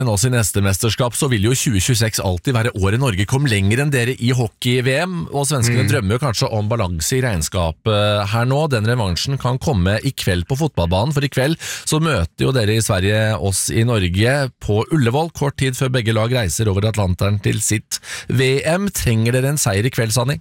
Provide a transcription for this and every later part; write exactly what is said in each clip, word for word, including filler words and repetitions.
Men også i neste mesterskap så vil jo tjue tjueseks alltid være året Norge kom lenger enn dere i hockey-V M, og svenskene mm. drømmer jo kanskje om balanse i regnskapet her nå. Den revansjen kan komme i kveld på fotballbanen, for i kveld så møter jo dere i Sverige oss i Norge på Ullevål, kort tid før begge lag reiser over Atlanteren til sitt V M. Trenger dere en seier i kveld, Sanni?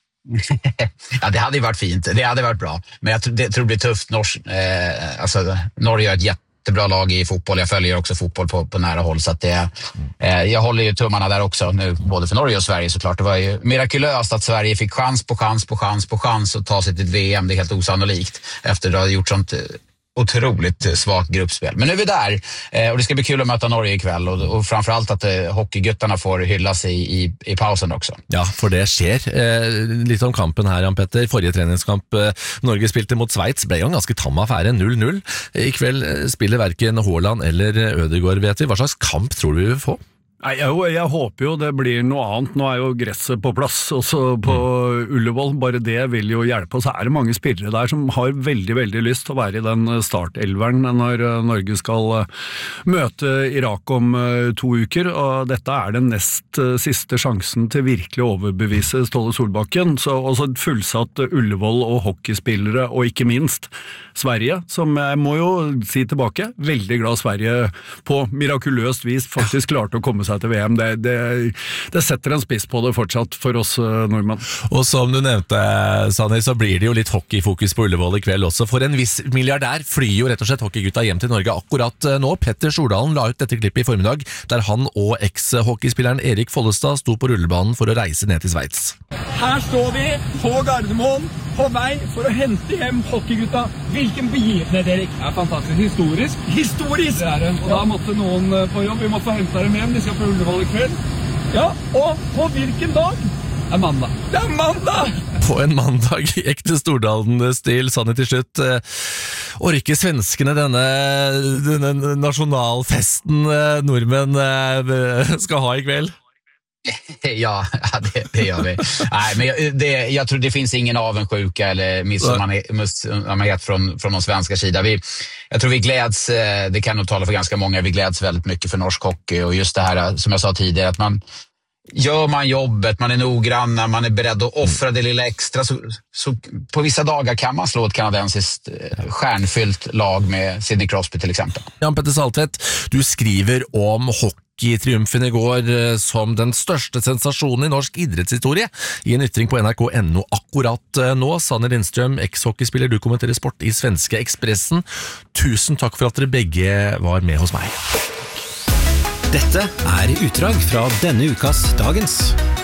Ja, det hade ju varit fint. Det hade varit bra. Men jag tror det, tror det blir tufft. Nors, eh, alltså, Norge är ett jätte bra lag i fotboll. Jag följer också fotboll på, på nära håll så att det, eh, jag håller ju tummarna där också nu, både för Norge och Sverige såklart. Det var ju mirakulöst att Sverige fick chans på chans på chans på chans att ta sig till ett V M. Det är helt osannolikt efter att ha gjort sånt otroligt svagt gruppspel. Men nu är vi där eh, och det ska bli kul att möta Norge ikväll och, och framförallt att eh, hockeyguttarna får hyllas i, i, i pausen också. Ja, for det skjer. Eh, litt om kampen her, Jan Petter. Forrige treningskamp eh, Norge spilte mot Schweiz ble jo en ganske tam affære, null null. I kveld eh, spiller hverken Haaland eller Ødegaard, vet vi. Hva slags kamp tror du vi vil få? Nei, jeg, jeg håper jo det blir noe annet. Nå er jo gresset på plass også på mm. Ullevål, bare det vil jo hjelpe. Og så er det mange spillere der som har veldig, veldig lyst til å være i den startelveren når Norge skal møte Irak om to uker, og dette er den nest siste sjansen til virkelig å overbevise Ståle Solbakken. Så også et fullsatt Ullevål og hockeyspillere, og ikke minst Sverige, som jeg må jo si tilbake, veldig glad Sverige på mirakuløst vis faktisk klarte å komme seg til V M. Det, det, det setter en spiss på det fortsatt for oss nordmenn. Og som du nevnte, Sanni, så blir det jo litt hockeyfokus på Ullevål i kveld også. For en viss milliardær flyr jo rett og slett hockeygutta hjem til Norge akkurat nå. Petter Stordalen la ut dette klippet i formiddag, der han og eks-hockeyspilleren Erik Follestad sto på rullebanen for å reise ned til Schweiz. Her står vi på Gardermoen, på vei for å hente hjem hockeygutta. Hvilken begivenhet, Erik? Det er fantastisk. Historisk. Historisk! Det er det. Og da måtte noen på jobb. Vi må få hente dem hjem. De skal på Ullevål i kveld. Ja, og på hvilken dag? Det er mandag. Det er mandag! På en mandag i ekte Stordalen-stil, Sanne til slutt. Orker svenskene denne, denne nasjonalfesten nordmenn skal ha i kveld? Ja, det, det gör vi. Nej, men jag, det, jag tror det finns ingen avundsjuka eller missommarhet från, från de svenska sida. Vi, jag tror vi gläds, det kan nog tala för ganska många, vi gläds väldigt mycket för norsk hockey och just det här som jag sa tidigare, att man gör man jobbet, man är noggrann, man är beredd att offra det lilla extra, så, så på vissa dagar kan man slå ett kanadensiskt stjärnfyllt lag med Sidney Crosby till exempel. Jan Petter Saltvedt, du skriver om hockey i triumfen i går som den største sensasjonen i norsk idrettshistorie i en ytring på N R K punktum N O akkurat nå. Sanne Lindstrøm, eks-hockeyspiller, du kommenterer sport i svenske Expressen. Tusen takk for at dere begge var med hos meg. Dette er utdrag fra denne ukas Dagens.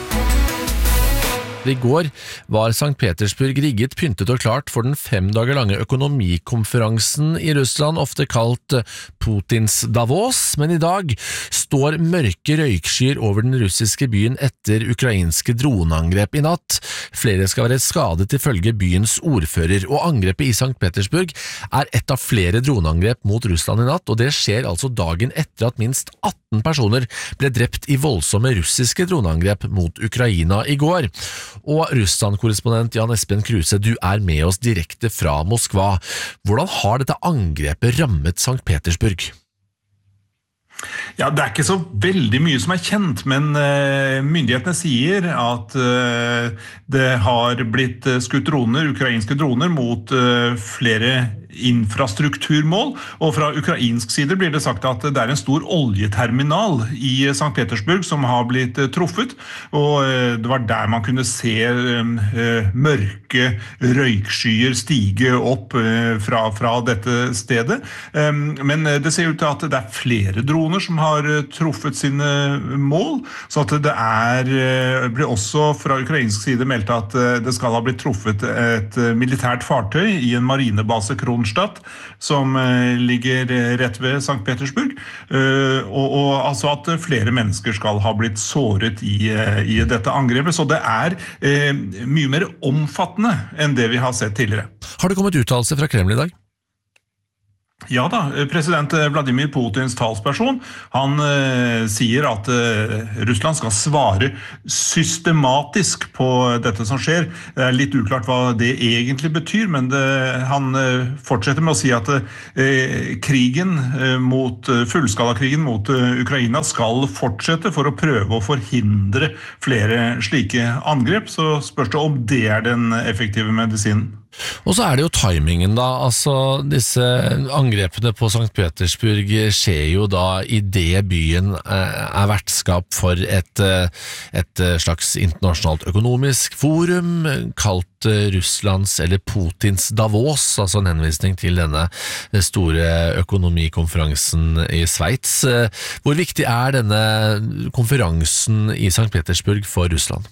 I går var Sankt Petersburg rigget, pyntet og klart for den fem dager lange økonomikonferansen i Russland, ofte kalt Putins Davos, men i dag står mørke røykskyer over den russiske byen etter ukrainske droneangrep i natt. Flere skal være skadet ifølge byens ordfører, og angrepet i Sankt Petersburg er et av flere droneangrep mot Russland i natt, og det skjer altså dagen etter at minst atten personer ble drept i voldsomme russiske droneangrep mot Ukraina i går. Og Russland-korrespondent Jan Espen Kruse, du er med oss direkte fra Moskva. Hvordan har dette angrepet rammet Sankt Petersburg? Ja, det er ikke så veldig mye som er kjent, men uh, myndighetene sier at uh, det har blitt skutt droner, ukrainske droner, mot uh, flere infrastrukturmål, og fra ukrainsk side blir det sagt at det er en stor oljeterminal i Sankt Petersburg som har blitt uh, truffet, og uh, det var der man kunne se um, uh, mørke røykskyer stige opp uh, fra, fra dette stedet. Um, men uh, det ser ut til at det er flere droner som har truffet sine mål, så at det er, blir også fra ukrainsk side meldt at det skal ha blitt truffet et militært fartøy i en marinebase Kronstadt, som ligger rett ved Sankt Petersburg, og, og altså at flere mennesker skal ha blitt såret i, i dette angrepet, så det er mye mer omfattende enn det vi har sett tidligere. Har det kommet uttalelse fra Kreml i dag? Ja da, president Vladimir Putins talsperson, han eh, sier at eh, Russland skal svare systematisk på dette som skjer. Det er litt uklart hva det egentlig betyr, men det, han eh, fortsetter med å si at eh, krigen eh, mot, fullskalakrigen mot eh, Ukraina skal fortsette for å prøve å forhindre flere slike angrep, så spørs det om det er den effektive medisinen. Og så er det jo timingen da, altså disse angrepene på Sankt Petersburg skjer jo da i det byen er vertskap for et, et slags internasjonalt økonomisk forum kalt Russlands eller Putins Davos, altså en henvisning til denne store økonomikonferansen i Sveits. Hvor viktig er denne konferansen i Sankt Petersburg for Russland?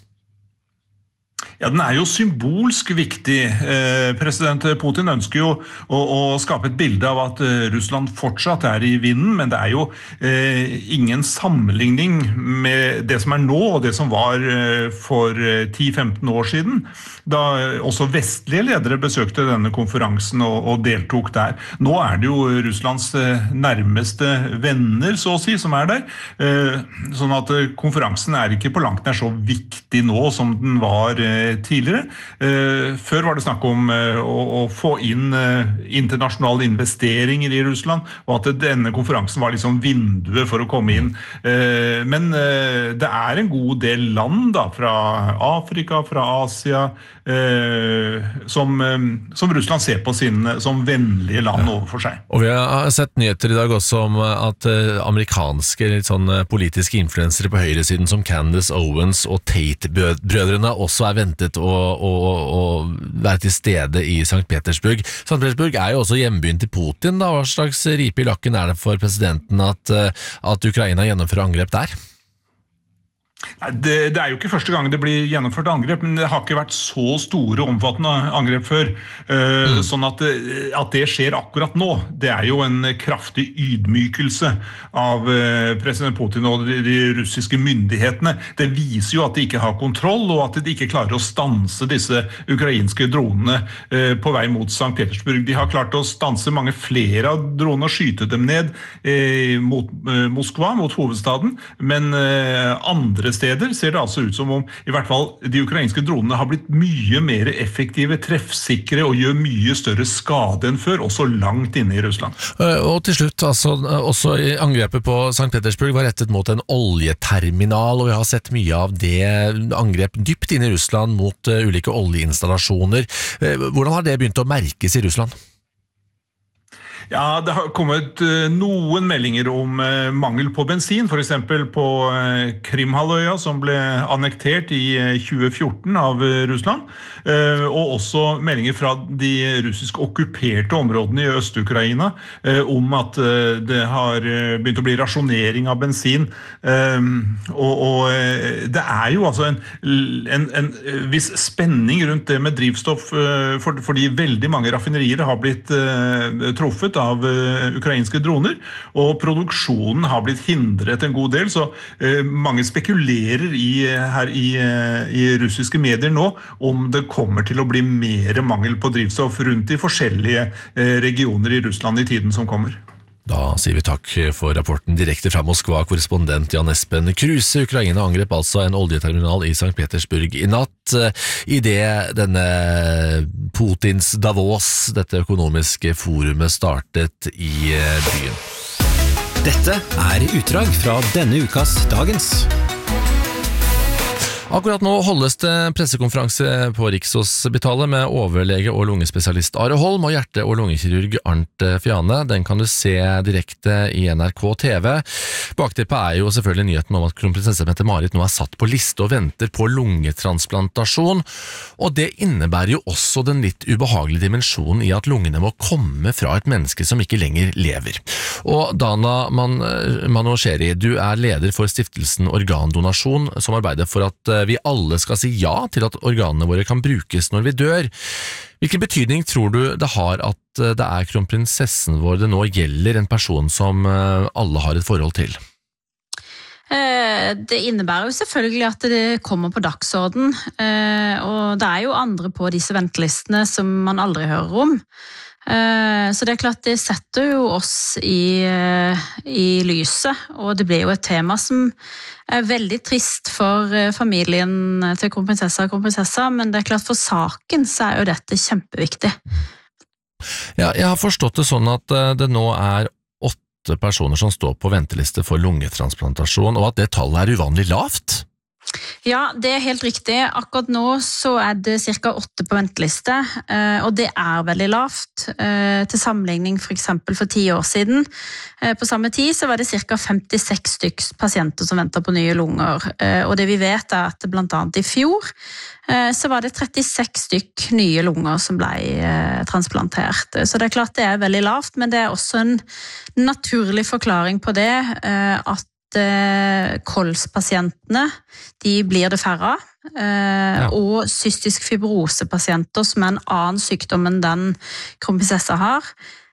Ja, den er jo symbolsk viktig. Eh, president Putin ønsker jo å, å skape et bilde av at eh, Russland fortsatt er i vinden, men det er jo eh, ingen sammenligning med det som er nå og det som var eh, for ti til femten år siden, da også vestlige ledere besøkte denne konferansen og, og deltok der. Nå er det jo Russlands nærmeste venner, så å si, som er der. Eh, sånn at konferansen er ikke på langt nær så viktig nå som den var tidligere. Før var det snakk om å, å få inn internasjonale investeringer i Russland, og at denne konferansen var liksom vinduet for å komme inn. Men det er en god del land da, fra Afrika, fra Asia, som, som Russland ser på sin, som vennlige land overfor seg. Og vi har sett nyheter i dag også om at amerikanske litt sånn politiske influensere på høyresiden som Candace Owens og Tate-brødrene også er ventet å, å, å være til stede i Sankt Petersburg. Sankt Petersburg er jo også hjembyen til Putin. Da. Hva slags ripe i lakken er det for presidenten at, at Ukraina gjennomfører angrep der? Det, det er jo ikke første gang det blir gjennomført angrep, men det har ikke vært så store omfattende angrep før. Uh, mm. Sånn at, at det skjer akkurat nå, det er jo en kraftig ydmykelse av uh, president Putin og de, de russiske myndighetene. Det viser jo at de ikke har kontroll, og at de ikke klarer å stanse disse ukrainske dronene uh, på vei mot Sankt Petersburg. De har klart å stanse mange flere av dronene og skyte dem ned uh, mot uh, Moskva, mot hovedstaden, men uh, andre steder ser det altså ut som om i hvert fall de ukrainske dronene har blitt mye mer effektive, treffsikre og gjør mye større skade enn før, også langt inne i Russland. Og til slutt, altså, også angrepet på Sankt Petersburg var rettet mot en oljeterminal, og vi har sett mye av det angrep dypt inne i Russland mot uh, ulike oljeinstallasjoner. Hvordan har det begynt å merkes i Russland? Ja, det har kommet noen meldinger om mangel på bensin, for eksempel på Krimhalvøya, som ble annektert i tjue fjorten av Russland, og også meldinger fra de russisk okkuperte områdene i Øst-Ukraina om at det har begynt å bli rasjonering av bensin. Og, og det er jo altså en, en, en viss spenning rundt det med drivstoff, for, fordi veldig mange raffinerier har blitt truffet av uh, ukrainske droner, og produksjonen har blitt hindret en god del, så uh, mange spekulerer i, her i, uh, i russiske medier nå om det kommer til å bli mer mangel på drivstoff rundt i forskjellige uh, regioner i Russland i tiden som kommer. Da sier vi takk for rapporten direkte fra Moskva, korrespondent Jan Espen Kruse. Ukraina angrep altså en oljeterminal i Sankt Petersburg i natt, i det denne Putins Davos, dette økonomiske forumet, startet i byen. Dette er utdrag fra denne ukas Dagens. Akkurat nå holdes det pressekonferanse på Rikshospitalet med overlege og lungespesialist Are Holm og hjerte- og lungekirurg Arnt Fjane. Den kan du se direkte i N R K T V. Bakteppet er jo selvfølgelig nyheten om at kronprinsesse Mette-Marit nå er satt på liste og venter på lungetransplantasjon, og det innebærer jo også den litt ubehagelige dimensjonen i at lungene må komme fra et menneske som ikke lenger lever. Og Dana Man- Manosheri, du er leder for stiftelsen Organdonasjon, som arbeider for at vi alle skal si ja til at organene våre kan brukes når vi dør. Hvilken betydning tror du det har at det er kronprinsessen vår det nå gjelder, en person som alle har et forhold til? Det innebærer jo selvfølgelig at det kommer på dagsorden, og det er jo andre på disse ventelistene som man aldri hører om. Så det er klart det setter jo oss i, i lyset, og det blir jo et tema som er veldig trist for familien til kronprinsessa og kronprinsessa, men det er klart for saken så er jo dette kjempeviktig. Ja, jeg har forstått det sånn at det nå er åtte personer som står på venteliste for lungetransplantasjon, og at det tallet er uvanlig lavt. Ja, det er helt riktig. Akkurat nå så er det cirka åtte på venteliste, og det er veldig lavt. Til sammenligning for eksempel for ti år siden. På samme tid så var det cirka femtiseks stykker pasienter som venter på nye lunger. Og det vi vet er at blant annet i fjor så var det trettiseks stykk nye lunger som ble transplantert. Så det er klart det er veldig lavt, men det er også en naturlig forklaring på det, at kolspasientene, de blir det færre av, ja. Og cystisk fibrosepasienter, som er en annen sykdom enn den kronprinsessa har,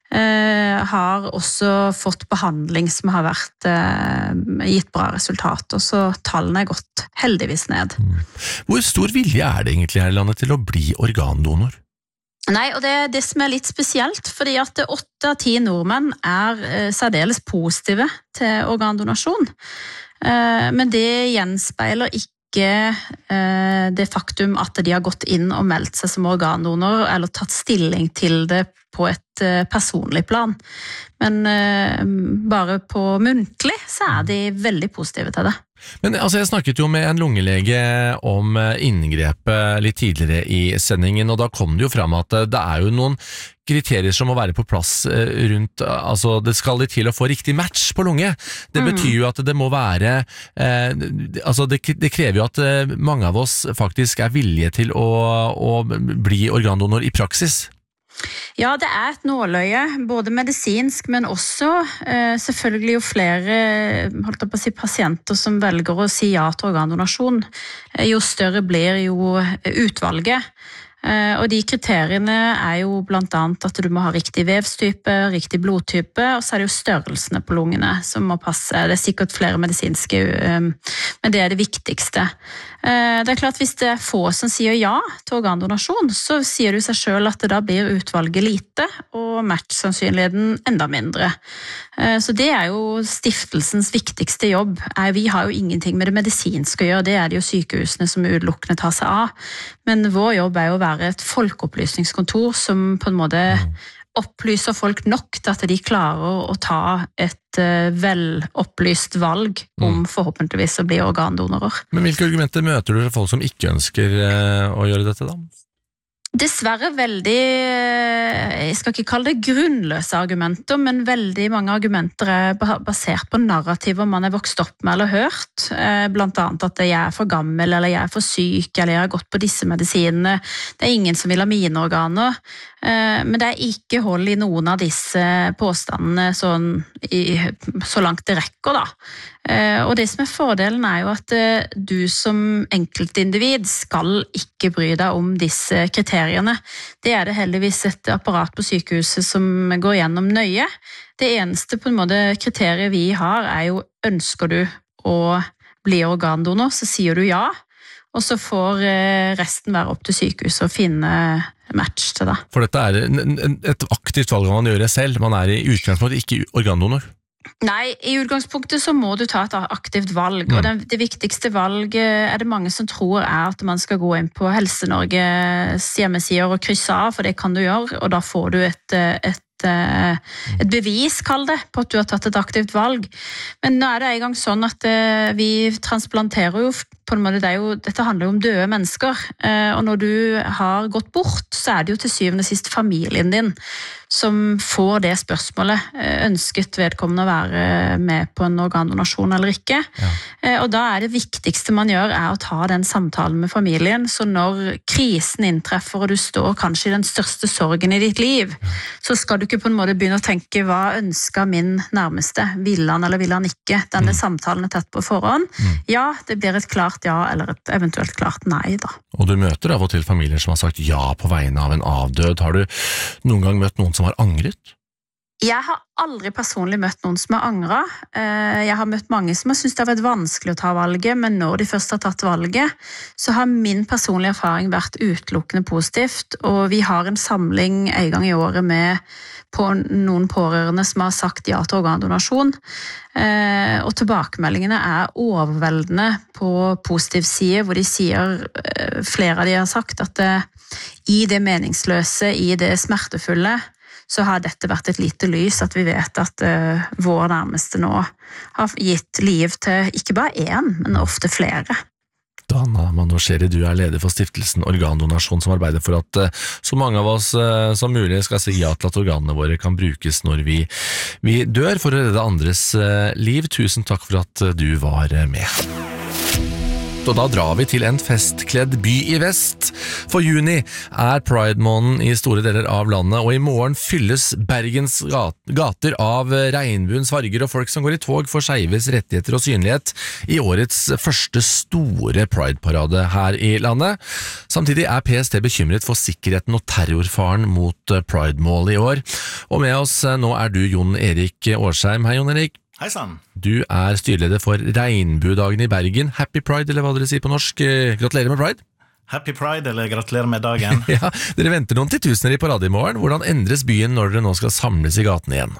har også fått behandling som har vært gitt bra resultater, så tallene er gått heldigvis ned. Hvor stor vilje er det egentlig her i landet til å bli organdonor? Nei, og det er det som er litt spesielt, fordi at åtte av ti nordmenn er eh, særdeles positive til organdonasjon. Eh, men det gjenspeiler ikke eh, det faktum at de har gått inn og meldt seg som organdonor, eller tatt stilling til det på et eh, personlig plan. Men eh, bare på muntlig så er de veldig positive til det. Men altså, jeg snakket jo med en lungelege om inngrepet litt tidligere i sendingen, og da kom det jo frem at det er jo noen kriterier som må være på plass rundt, altså det skal litt til å få riktig match på lunge. Det mm. betyr jo at det må være, eh, altså det, det krever jo at mange av oss faktisk er villige til å, å bli organdonor i praksis. Ja, det er et nåløye, både medisinsk, men også eh, selvfølgelig jo flere holdt jeg på å si, pasienter som velger å si ja til organdonasjon. Eh, jo større blir jo utvalget. Eh, og de kriteriene er jo blant annet at du må ha riktig vevstype, riktig blodtype, og så er det jo størrelsene på lungene som må passe. Det er sikkert flere medisinske, eh, men det er det viktigste. Det er klart hvis det er få som sier ja til organdonasjon, så sier du seg selv at det da blir utvalget lite, og matchsannsynligheten enda mindre. Så det er jo stiftelsens viktigste jobb. Vi har jo ingenting med det medisinske å gjøre, det er det jo sykehusene som utelukkende tar seg av. Men vår jobb er jo å være et folkeopplysningskontor som på en måte opplyser folk nok til at de klarer å ta et velopplyst valg om forhåpentligvis å bli organdonorer. Men hvilke argumenter møter du for folk som ikke ønsker å gjøre dette da? Dessverre veldig, jeg skal ikke kalle det grunnløse argumenter, men veldig mange argumenter er basert på narrativer man er vokst opp med eller hørt. Blant annet at jeg er for gammel, eller jeg er for syk, eller jeg har gått på disse medisinene. Det er ingen som vil ha mine organer. Men det er ikke hold i noen av disse påstandene sånn i, så langt det rekker da. Og det som er fordelen er jo at du som enkeltindivid skal ikke bry deg om disse kriteriene. Det er det heldigvis et apparat på sykehuset som går gjennom nøye. Det eneste på en måte kriteriet vi har er jo, ønsker du å bli organdonor, så sier du ja. Og så får resten være opp til sykehuset å finne match til det. For dette er et aktivt valg man gjør selv, man er i utgangspunktet ikke organdonor. Nei, i utgangspunktet så må du ta et aktivt valg, og det, det viktigste valget er det mange som tror er at man skal gå inn på Helse-Norges hjemmesider og krysse av, for det kan du gjøre, og da får du et, et et bevis, kall det, på at du har tatt et aktivt valg. Men nå er det en gang sånn at vi transplanterer jo på en måte, det er jo, dette handler jo om døde mennesker, og når du har gått bort, så er det jo til syvende og sist familien din som får det spørsmålet, ønsket vedkommende å være med på en organdonasjon eller ikke. Ja. Og da er det viktigste man gjør er å ta den samtalen med familien, så når krisen inntreffer og du står kanskje i den største sorgen i ditt liv, ja. Så skal du ikke på en måte begynne å tenke hva ønsker min nærmeste, vil han eller vil han ikke, denne mm. samtalen er tett på forhånd. Mm. Ja, det blir et klart ja eller et eventuelt klart nei da. Og du møter av og til familier som har sagt ja på vegne av en avdød. Har du noen gang møtt noen som har angret? Jeg har aldri personlig møtt noen som har angret. Jeg har møtt mange som har syntes det har vært vanskelig å ta valget, men når de først har tatt valget, så har min personlige erfaring vært utelukkende positivt, og vi har en samling en gang i året med på noen pårørende som har sagt ja til organdonasjon, og tilbakemeldingene er overveldende på positiv side, hvor de sier, flere av de har sagt, at det, i det meningsløse, i det smertefulle, så har dette vært et lite lys, at vi vet at uh, vår nærmeste nå har gitt liv til ikke bare én, men ofte flere. Dana Manocheri, du er leder for stiftelsen Organdonasjon, som arbeider for at uh, så mange av oss uh, som mulig skal si ja til at organene våre kan brukes når vi, vi dør for å redde andres uh, liv. Tusen takk for at uh, du var uh, med. Og da drar vi til en festkledd by i vest. For juni er Pride-måneden i store deler av landet, og i morgen fylles Bergens gater av regnbuens farger og folk som går i tog for skeives rettigheter og synlighet i årets første store Pride-parade her i landet. Samtidig er P S T bekymret for sikkerheten og terrorfaren mot Pride-mål i år. Og med oss nå er du Jon Erik Årsheim. Hei Jon Erik. Hei sann. Du er styreleder for Regnbuedagen i Bergen. Happy Pride, eller hva dere sier på norsk. Gratulerer med Pride. Happy Pride, eller gratulerer med dagen. Ja, dere venter noen titusener i parade i morgen. Hvordan endres byen når dere nå skal samles i gaten igjen?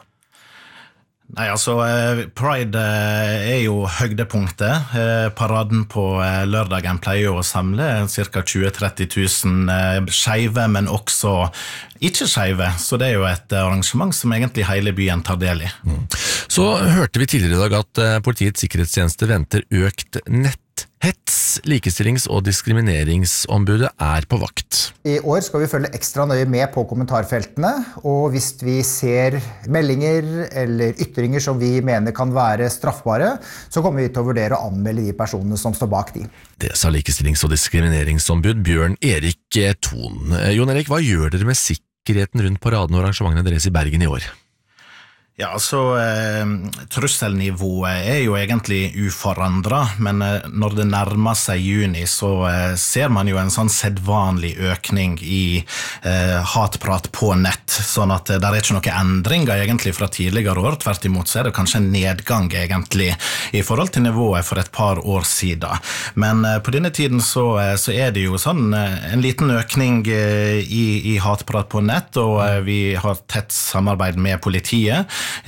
Nei, altså, Pride er jo høydepunktet. Paraden på lørdagen pleier å samle ca. tjue til tretti tusen skeive, men også ikke skeive. Så det er jo et arrangement som egentlig hele byen tar del i. Mm. Så hørte vi tidligere i dag at Politiets sikkerhetstjeneste venter økt nett. Hets, likestillings- og diskrimineringsombudet er på vakt. I år skal vi følge ekstra nøye med på kommentarfeltene, og hvis vi ser meldinger eller ytringer som vi mener kan være straffbare, så kommer vi til å vurdere å anmelde de personene som står bak de. Det sa likestillings- og diskrimineringsombud Bjørn Erik Thon. Jon Erik, hva gjør dere med sikkerheten rundt paraden og arrangementene deres i Bergen i år? Ja, altså, eh, trusselnivået er jo egentlig uforandret, men eh, når det nærmer seg juni, så eh, ser man jo en sånn sedvanlig økning i eh, hatprat på nett, sånn at eh, det er ikke noen endringer egentlig fra tidligere år, tvert imot så er det kanskje en nedgang egentlig i forhold til nivået for et par år siden. Men eh, på denne tiden så, eh, så er det jo sånn eh, en liten økning eh, i, i hatprat på nett, og eh, vi har tett samarbeid med politiet.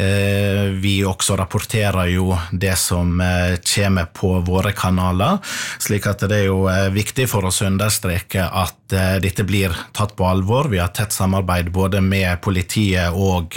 Vi også rapporterer jo det som kommer på våre kanaler, slik at det er jo viktig for oss å understreke at dette blir tatt på alvor. Vi har tett samarbeid både med politiet og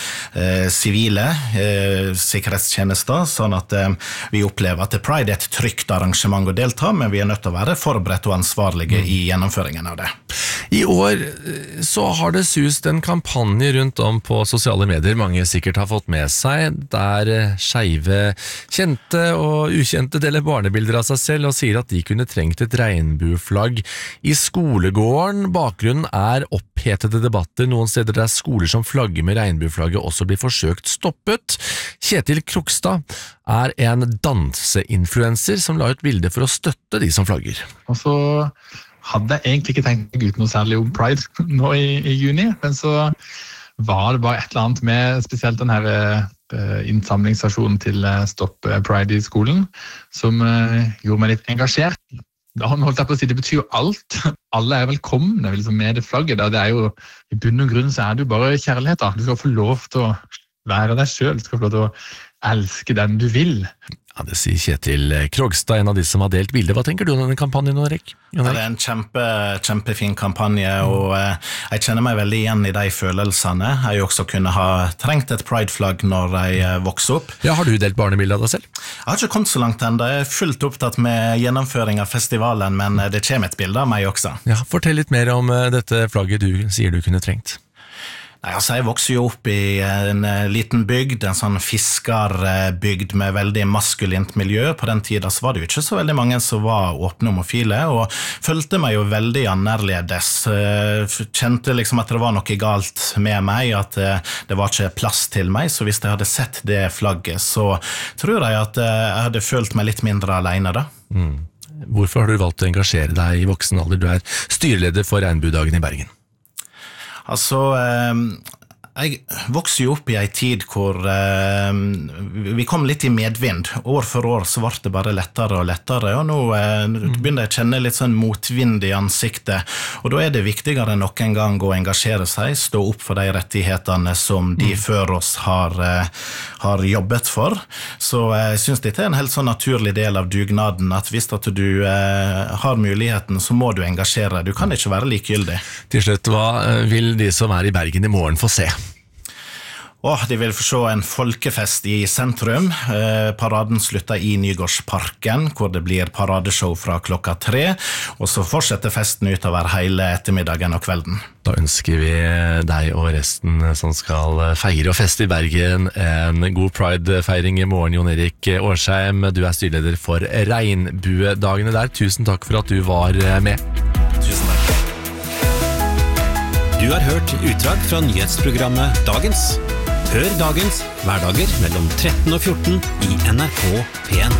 sivile eh, sikkerhetstjenester, sånn at eh, vi opplever at Pride er et trygt arrangement å delta, men vi er nødt til å være forberedt og ansvarlige i gjennomføringen av det. I år så har det sust en kampanje rundt om på sosiale medier mange sikkert har fått med seg, der skeive kjente og ukjente deler barnebilder av seg selv og sier at de kunne trengt et regnbueflagg i skolegården. Bakgrunnen er opphetede debatter noen steder der skoler som flagger med regnbueflagget også blir forsøkt stoppet. Kjetil Krogstad er en danseinfluencer som la ut bilder for å støtte de som flagger. Og så hadde jeg egentlig ikke tenkt meg ut noe særlig om Pride nå i, i juni, men så var det bare et eller annet med spesielt den her uh, innsamlingsstasjonen til uh, Stopp Pride i skolen, som uh, gjorde meg litt engasjert. Da holdt jeg på å si, det betyr jo alt. Alle er velkomne liksom, med det flagget. Da. Det er jo, i bunn og grunn så er det jo bare kjærlighet. Da. Du skal få lov til å være deg selv, du skal få lov til å elske den du vil. Ja, det sier Kjetil Krogstad, en av de som har delt bilder. Hva tenker du om denne kampanjen, Erik? Ja, det er en kjempe, kjempefin kampanje, og eh, jeg kjenner meg veldig igjen i de følelsene. Jeg også kunne ha trengt et Pride-flagg når jeg eh, vokser opp. Ja, har du delt barnebilder av deg selv? Jeg har ikke kommet så langt enda. Jeg er fullt opptatt med gjennomføring av festivalen, men det kommer et bilde av meg også. Ja, fortell litt mer om uh, dette flagget du sier du kunne trengt. Nei, altså jeg vokser jo opp i en liten bygd, en sånn fiskerbygd med veldig maskulint miljø. På den tiden så var det jo ikke så veldig mange som var åpne homofile, og følte meg jo veldig annerledes. Kjente liksom at det var noe galt med meg, at det var ikke plass til meg, så hvis jeg hadde sett det flagget, så tror jeg at jeg hadde følt meg litt mindre alene da. Mm. Hvorfor har du valgt å engasjere deg i voksen alder? Du er styreleder for Regnbuedagen i Bergen. Altså, Jeg vokste jo opp i en tid hvor eh, vi kom litt i medvind. År for år så ble det bare lettere og lettere, og nå eh, begynner jeg å kjenne litt sånn motvind i ansiktet. Og da er det viktigere enn noen gang å engasjere seg, stå opp for de rettighetene som de mm. før oss har, eh, har jobbet for. Så eh, jeg synes dette er en helt sånn naturlig del av dugnaden, at hvis at du eh, har muligheten, så må du engasjere deg. Du kan ikke være likegyldig. Til slutt, hva vil de som er i Bergen i morgen få se? Åh, de vil få se en folkefest i sentrum. Eh, paraden slutter i Nygårdsparken, hvor det blir paradeshow fra klokka tre, og så fortsetter festen utover hele ettermiddagen og kvelden. Da ønsker vi deg og resten som skal feire og feste i Bergen en god Pride-feiring i morgen, Jon Erik Årsheim. Du er styreleder for Regnbuedagene der. Tusen takk for at du var med. Tusen takk. Du har hørt utdrag fra nyhetsprogrammet Dagens. Hør Dagens hverdager mellom tretten og fjorten i N R K P en.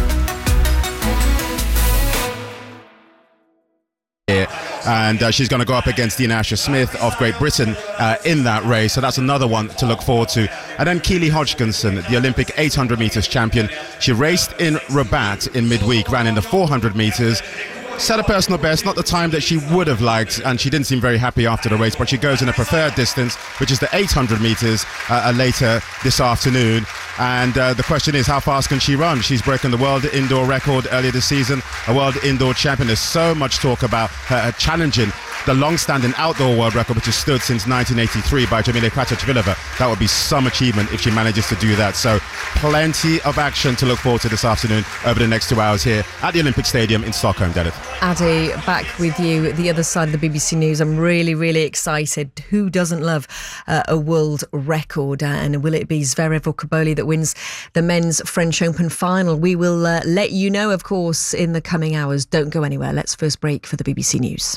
And uh, she's going to go up against Dina Asher-Smith of Great Britain uh, in that race, so that's another one to look forward to. And then Keely Hodgkinson, the Olympic eight hundred meters champion. She raced in Rabat in midweek, ran in the four hundred meters, set a personal best, not the time that she would have liked, and she didn't seem very happy after the race, but she goes in a preferred distance, which is the eight hundred meters uh, later this afternoon. And uh, the question is, how fast can she run? She's broken the world indoor record earlier this season, a world indoor champion. There's so much talk about her, her challenging the long-standing outdoor world record, which has stood since nineteen eighty-three by Jamila Kratochvilova. That would be some achievement if she manages to do that. So plenty of action to look forward to this afternoon over the next two hours here at the Olympic Stadium in Stockholm, Dennis. Addy, back with you at the other side of the B B C News. I'm really, really excited. Who doesn't love uh, a world record? Uh, and will it be Zverev or Kaboli that wins the men's French Open final? We will uh, let you know, of course, in the coming hours. Don't go anywhere. Let's first break for the B B C News.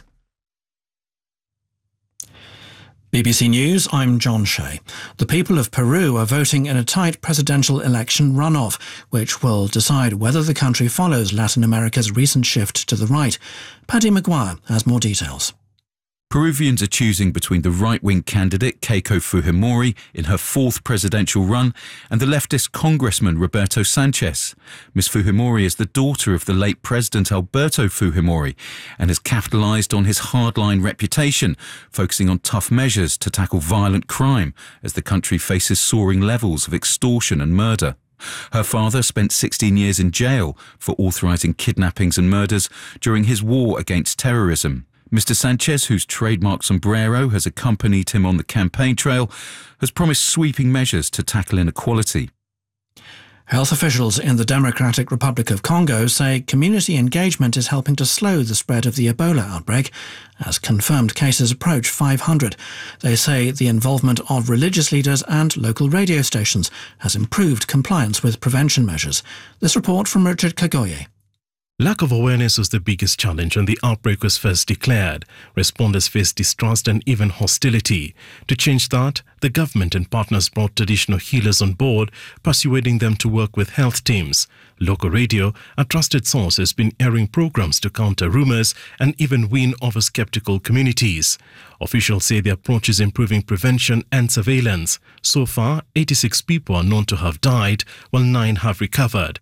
B B C News, I'm John Shea. The people of Peru are voting in a tight presidential election runoff, which will decide whether the country follows Latin America's recent shift to the right. Paddy Maguire has more details. Peruvians are choosing between the right-wing candidate Keiko Fujimori in her fourth presidential run and the leftist congressman Roberto Sanchez. Miss Fujimori is the daughter of the late President Alberto Fujimori and has capitalized on his hardline reputation, focusing on tough measures to tackle violent crime as the country faces soaring levels of extortion and murder. Her father spent sixteen years in jail for authorizing kidnappings and murders during his war against terrorism. Mister Sanchez, whose trademark sombrero has accompanied him on the campaign trail, has promised sweeping measures to tackle inequality. Health officials in the Democratic Republic of Congo say community engagement is helping to slow the spread of the Ebola outbreak as confirmed cases approach five hundred. They say the involvement of religious leaders and local radio stations has improved compliance with prevention measures. This report from Richard Kagoye. Lack of awareness was the biggest challenge when the outbreak was first declared. Responders faced distrust and even hostility. To change that, the government and partners brought traditional healers on board, persuading them to work with health teams. Local radio, a trusted source, has been airing programs to counter rumors and even win over skeptical communities. Officials say the approach is improving prevention and surveillance. So far, eighty-six people are known to have died, while nine have recovered.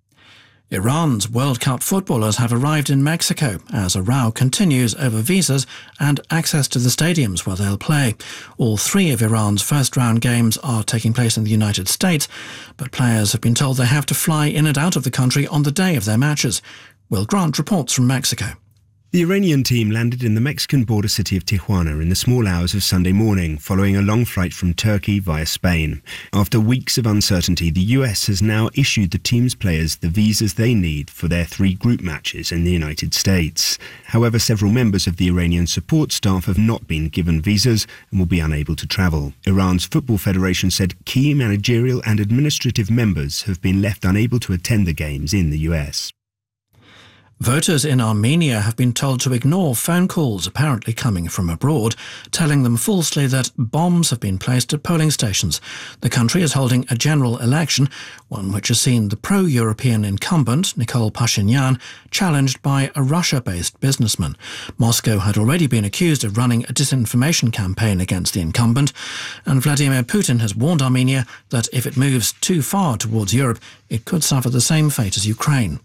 Iran's World Cup footballers have arrived in Mexico as a row continues over visas and access to the stadiums where they'll play. All three of Iran's first-round games are taking place in the United States, but players have been told they have to fly in and out of the country on the day of their matches. Will Grant reports from Mexico. The Iranian team landed in the Mexican border city of Tijuana in the small hours of Sunday morning, following a long flight from Turkey via Spain. After weeks of uncertainty, the U S has now issued the team's players the visas they need for their three group matches in the United States. However, several members of the Iranian support staff have not been given visas and will be unable to travel. Iran's Football Federation said key managerial and administrative members have been left unable to attend the games in the U S. Voters in Armenia have been told to ignore phone calls apparently coming from abroad, telling them falsely that bombs have been placed at polling stations. The country is holding a general election, one which has seen the pro-European incumbent, Nikol Pashinyan, challenged by a Russia-based businessman. Moscow had already been accused of running a disinformation campaign against the incumbent, and Vladimir Putin has warned Armenia that if it moves too far towards Europe, it could suffer the same fate as Ukraine.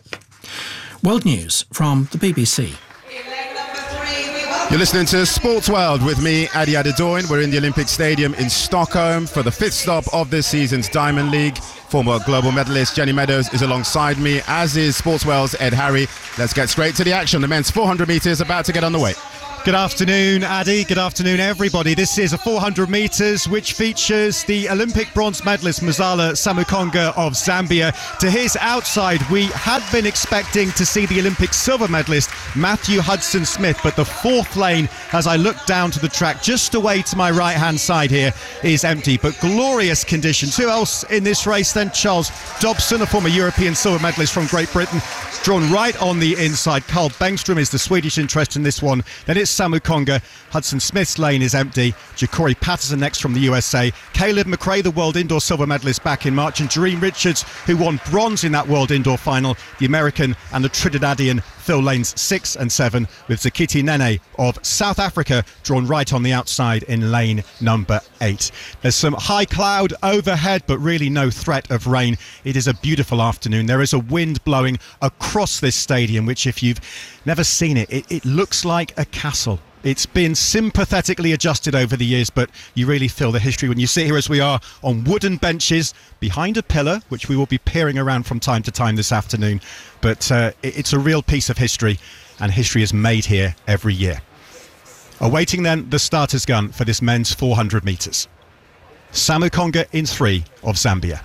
World News from the B B C. You're listening to Sports World with me, Adi Adedoyin. We're in the Olympic Stadium in Stockholm for the fifth stop of this season's Diamond League. Former global medalist Jenny Meadows is alongside me, as is Sports World's Ed Harry. Let's get straight to the action. The men's four hundred metres about to get underway. Good afternoon, Addy. Good afternoon, everybody. This is a four hundred metres which features the Olympic bronze medalist Muzala Samukonga of Zambia. To his outside, we had been expecting to see the Olympic silver medalist Matthew Hudson-Smith, but the fourth lane, as I look down to the track just away to my right-hand side here, is empty, but glorious conditions. Who else in this race then? Charles Dobson, a former European silver medalist from Great Britain, drawn right on the inside. Carl Bengstrom is the Swedish interest in this one. Then it's Samukonga. Hudson-Smith's lane is empty. Ja'Cory Patterson next from the U S A. Caleb McRae, the world indoor silver medalist back in March, and Jareen Richards, who won bronze in that world indoor final. The American and the Trinidadian fill lanes six and seven, with Zakiti Nene of South Africa drawn right on the outside in lane number eight. There's some high cloud overhead, but really no threat of rain. It is a beautiful afternoon. There is a wind blowing across this stadium, which, if you've never seen it, it, it looks like a castle. It's been sympathetically adjusted over the years, but you really feel the history when you sit here, as we are, on wooden benches behind a pillar, which we will be peering around from time to time this afternoon. But uh, it's a real piece of history, and history is made here every year. Awaiting then the starter's gun for this men's four hundred metres. Samukonga in three of Zambia.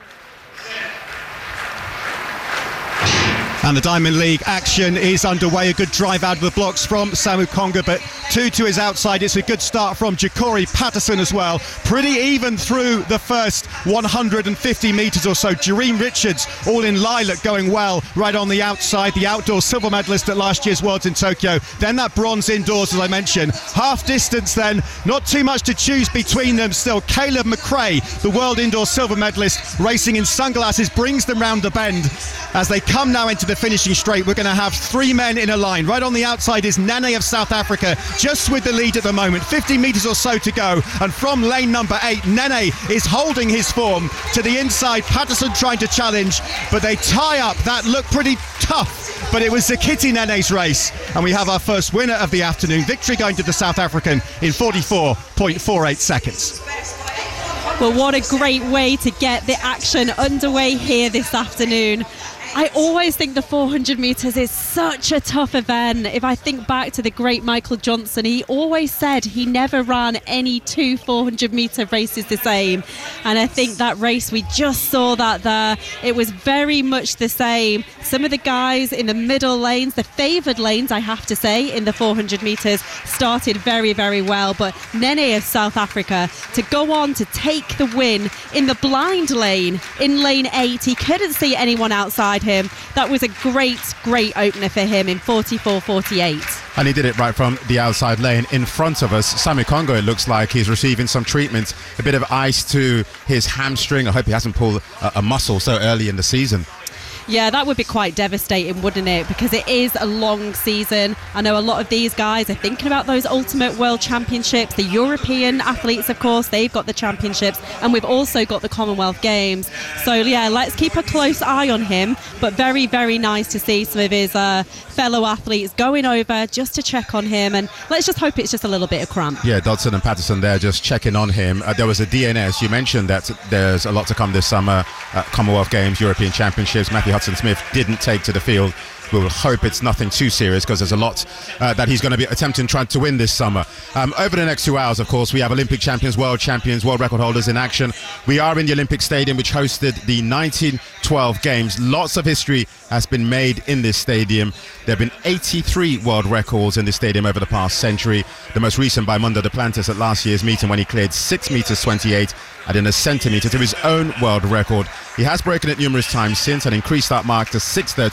And the Diamond League action is underway. A good drive out of the blocks from Samukonga, but two to his outside. It's a good start from Ja'Cory Patterson as well. Pretty even through the first one hundred fifty metres or so. Jareen Richards, all in lilac, going well right on the outside. The outdoor silver medalist at last year's Worlds in Tokyo. Then that bronze indoors, as I mentioned. Half distance then, not too much to choose between them still. Caleb McRae, the world indoor silver medalist, racing in sunglasses, brings them round the bend. As they come now into the finishing straight, we're going to have three men in a line. Right on the outside is Nene of South Africa, just with the lead at the moment. fifty metres or so to go, and from lane number eight, Nene is holding his form. To the inside, Patterson trying to challenge, but they tie up. That looked pretty tough, but it was Zakiti Nene's race, and we have our first winner of the afternoon. Victory going to the South African in forty-four point four eight seconds. Well, what a great way to get the action underway here this afternoon. I always think the four hundred metres is such a tough event. If I think back to the great Michael Johnson, he always said he never ran any two four hundred metre races the same. And I think that race, we just saw that there. It was very much the same. Some of the guys in the middle lanes, the favoured lanes, I have to say, in the four hundred metres, started very, very well. But Nene of South Africa, to go on to take the win in the blind lane, in lane eight, he couldn't see anyone outside him. That was a great, great opener for him in forty-four forty-eight. And he did it right from the outside lane in front of us. Samukonga, it looks like he's receiving some treatment, a bit of ice to his hamstring. I hope he hasn't pulled a, a muscle so early in the season. Yeah, that would be quite devastating, wouldn't it? Because it is a long season. I know a lot of these guys are thinking about those Ultimate World Championships. The European athletes, of course, they've got the championships, and we've also got the Commonwealth Games. So, yeah, let's keep a close eye on him. But very, very nice to see some of his uh, fellow athletes going over just to check on him. And let's just hope it's just a little bit of cramp. Yeah, Dodson and Patterson there just checking on him. Uh, there was a D N S. You mentioned that there's a lot to come this summer. Uh, Commonwealth Games, European Championships. Matthew Hudson-Smith didn't take to the field. We will hope it's nothing too serious, because there's a lot uh, that he's going to be attempting trying to win this summer. Um, over the next two hours, of course, we have Olympic champions, world champions, world record holders in action. We are in the Olympic Stadium, which hosted the nineteen twelve Games. Lots of history has been made in this stadium. There have been eighty-three world records in this stadium over the past century. The most recent by Mundo Duplantis at last year's meeting, when he cleared six metres twenty-eight, adding a centimetre to his own world record. He has broken it numerous times since and increased that mark to six thirty-one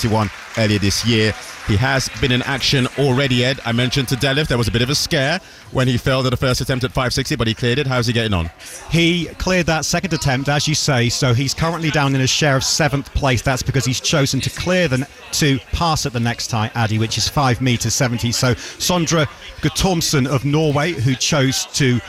earlier this year. He has been in action already, Ed. I mentioned to Delif there was a bit of a scare when he failed at the first attempt at five sixty, but he cleared it. How's he getting on? He cleared that second attempt, as you say, so he's currently down in a share of seventh place. That's because he's chosen to clear the, to pass at the next time, Addy, which is five metres seventy. So Sondre Guttormsen of Norway, who chose to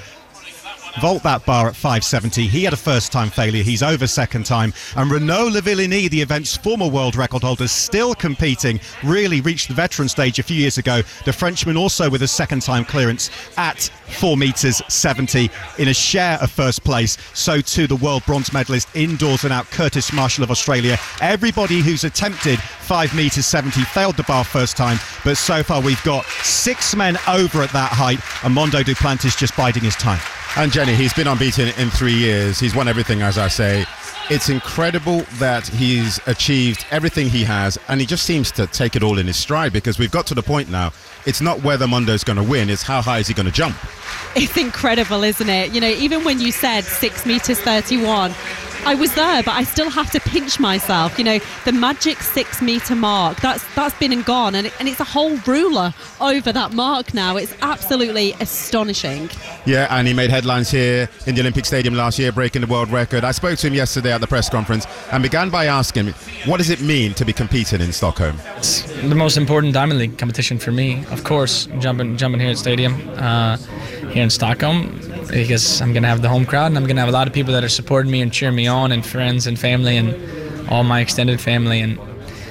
vault that bar at five seventy. He had a first time failure. He's over second time. And Renaud Lavillenie, the event's former world record holder, still competing, really reached the veteran stage a few years ago. The Frenchman also with a second time clearance at four metres seventy in a share of first place. So too the world bronze medalist indoors and out, Curtis Marshall of Australia. Everybody who's attempted five metres seventy failed the bar first time, but so far we've got six men over at that height, and Mondo Duplantis just biding his time. And Jenny, he's been unbeaten in three years. He's won everything, as I say. It's incredible that he's achieved everything he has, and he just seems to take it all in his stride, because we've got to the point now, it's not whether Mondo's going to win, it's how high is he going to jump. It's incredible, isn't it? You know, even when you said six metres thirty-one, I was there, but I still have to pinch myself. You know, the magic six metre mark, that's that's been and gone, and, it, and it's a whole ruler over that mark now. It's absolutely astonishing. Yeah, and he made headlines here in the Olympic Stadium last year, breaking the world record. I spoke to him yesterday at the press conference and began by asking him, what does it mean to be competing in Stockholm? It's the most important Diamond League competition for me, of course, jumping jumping here at Stadium, uh, here in Stockholm, because I'm going to have the home crowd, and I'm going to have a lot of people that are supporting me and cheering me on, and friends and family and all my extended family, and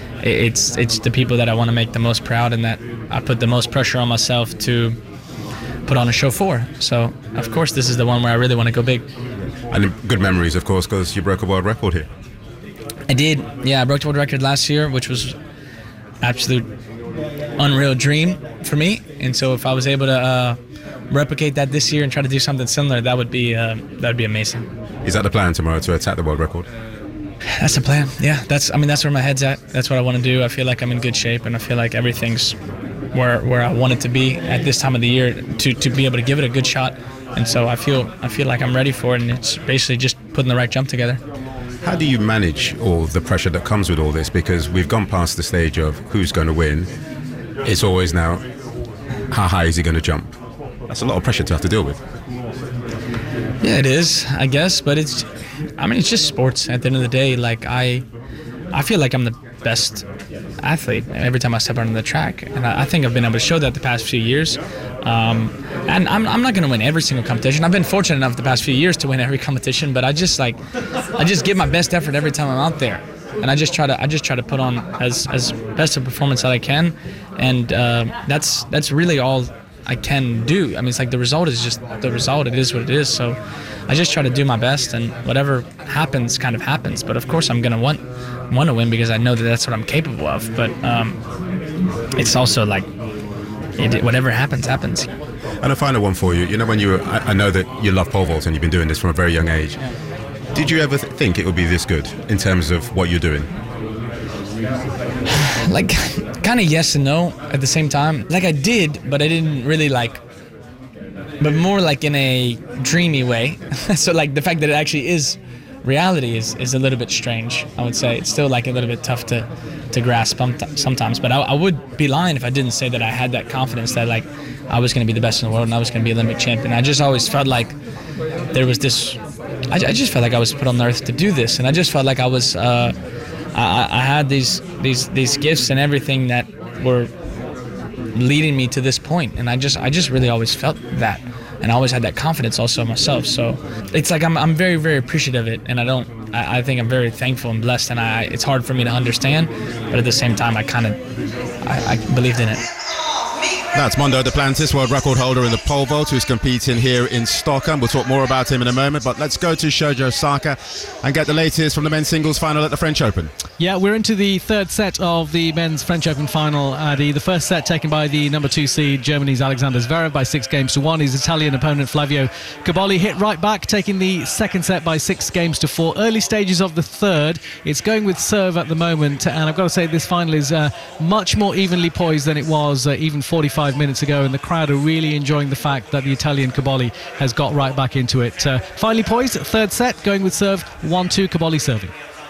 it's it's the people that I want to make the most proud and that I put the most pressure on myself to put on a show for. So of course this is the one where I really want to go big. And good memories, of course, because you broke a world record here. I did, yeah. I broke the world record last year, which was absolute unreal dream for me, and so if I was able to uh, replicate that this year and try to do something similar, that would be uh, that would be amazing. Is that the plan tomorrow, to attack the world record? That's the plan. Yeah, that's. I mean, that's where my head's at. That's what I want to do. I feel like I'm in good shape, and I feel like everything's where where I want it to be at this time of the year to, to be able to give it a good shot. And so I feel I feel like I'm ready for it, and it's basically just putting the right jump together. How do you manage all the pressure that comes with all this? Because we've gone past the stage of who's going to win. It's always now, how high is he going to jump? That's a lot of pressure to have to deal with. Yeah, it is, I guess, but it's, I mean, it's just sports at the end of the day. Like, I I feel like I'm the best athlete every time I step out on the track, and I, I think I've been able to show that the past few years. Um, and I'm, I'm not going to win every single competition. I've been fortunate enough the past few years to win every competition, but I just like, I just give my best effort every time I'm out there. And I just try to, I just try to put on as, as best a performance that I can, and uh, that's that's really all I can do. I mean, it's like the result is just the result. It is what it is. So I just try to do my best, and whatever happens, kind of happens. But of course, I'm gonna want want to win because I know that that's what I'm capable of. But um, it's also like it, whatever happens, happens. And a final one for you. You know, when you were, I, I know that you love pole vault and you've been doing this from a very young age. Did you ever th- think it would be this good in terms of what you're doing? Like, kind of yes and no at the same time. Like, I did, but I didn't really like, but more like in a dreamy way. So like the fact that it actually is reality is, is a little bit strange, I would say. It's still like a little bit tough to, to grasp sometimes, but I, I would be lying if I didn't say that I had that confidence that like I was going to be the best in the world and I was going to be Olympic champion. I just always felt like there was this, I, I just felt like I was put on earth to do this, and I just felt like I was, uh, I, I had these these these gifts and everything that were leading me to this point, and I just I just really always felt that, and I always had that confidence also in myself. So it's like I'm I'm very very appreciative of it, and I don't I, I think I'm very thankful and blessed, and I it's hard for me to understand, but at the same time I kind of I, I believed in it. That's Mondo Duplantis, world record holder in the pole vault, who's competing here in Stockholm. We'll talk more about him in a moment, but let's go to Shoji Osaka and get the latest from the men's singles final at the French Open. Yeah, we're into the third set of the men's French Open final, Adi. The first set taken by the number two seed, Germany's Alexander Zverev, by six games to one. His Italian opponent, Flavio Cobolli, hit right back, taking the second set by six games to four. Early stages of the third. It's going with serve at the moment, and I've got to say this final is uh, much more evenly poised than it was uh, even forty-five minutes ago, and the crowd are really enjoying the fact that the Italian Cobolli has got right back into it. Uh, finally poised, third set, going with serve, one two, Cobolli serving.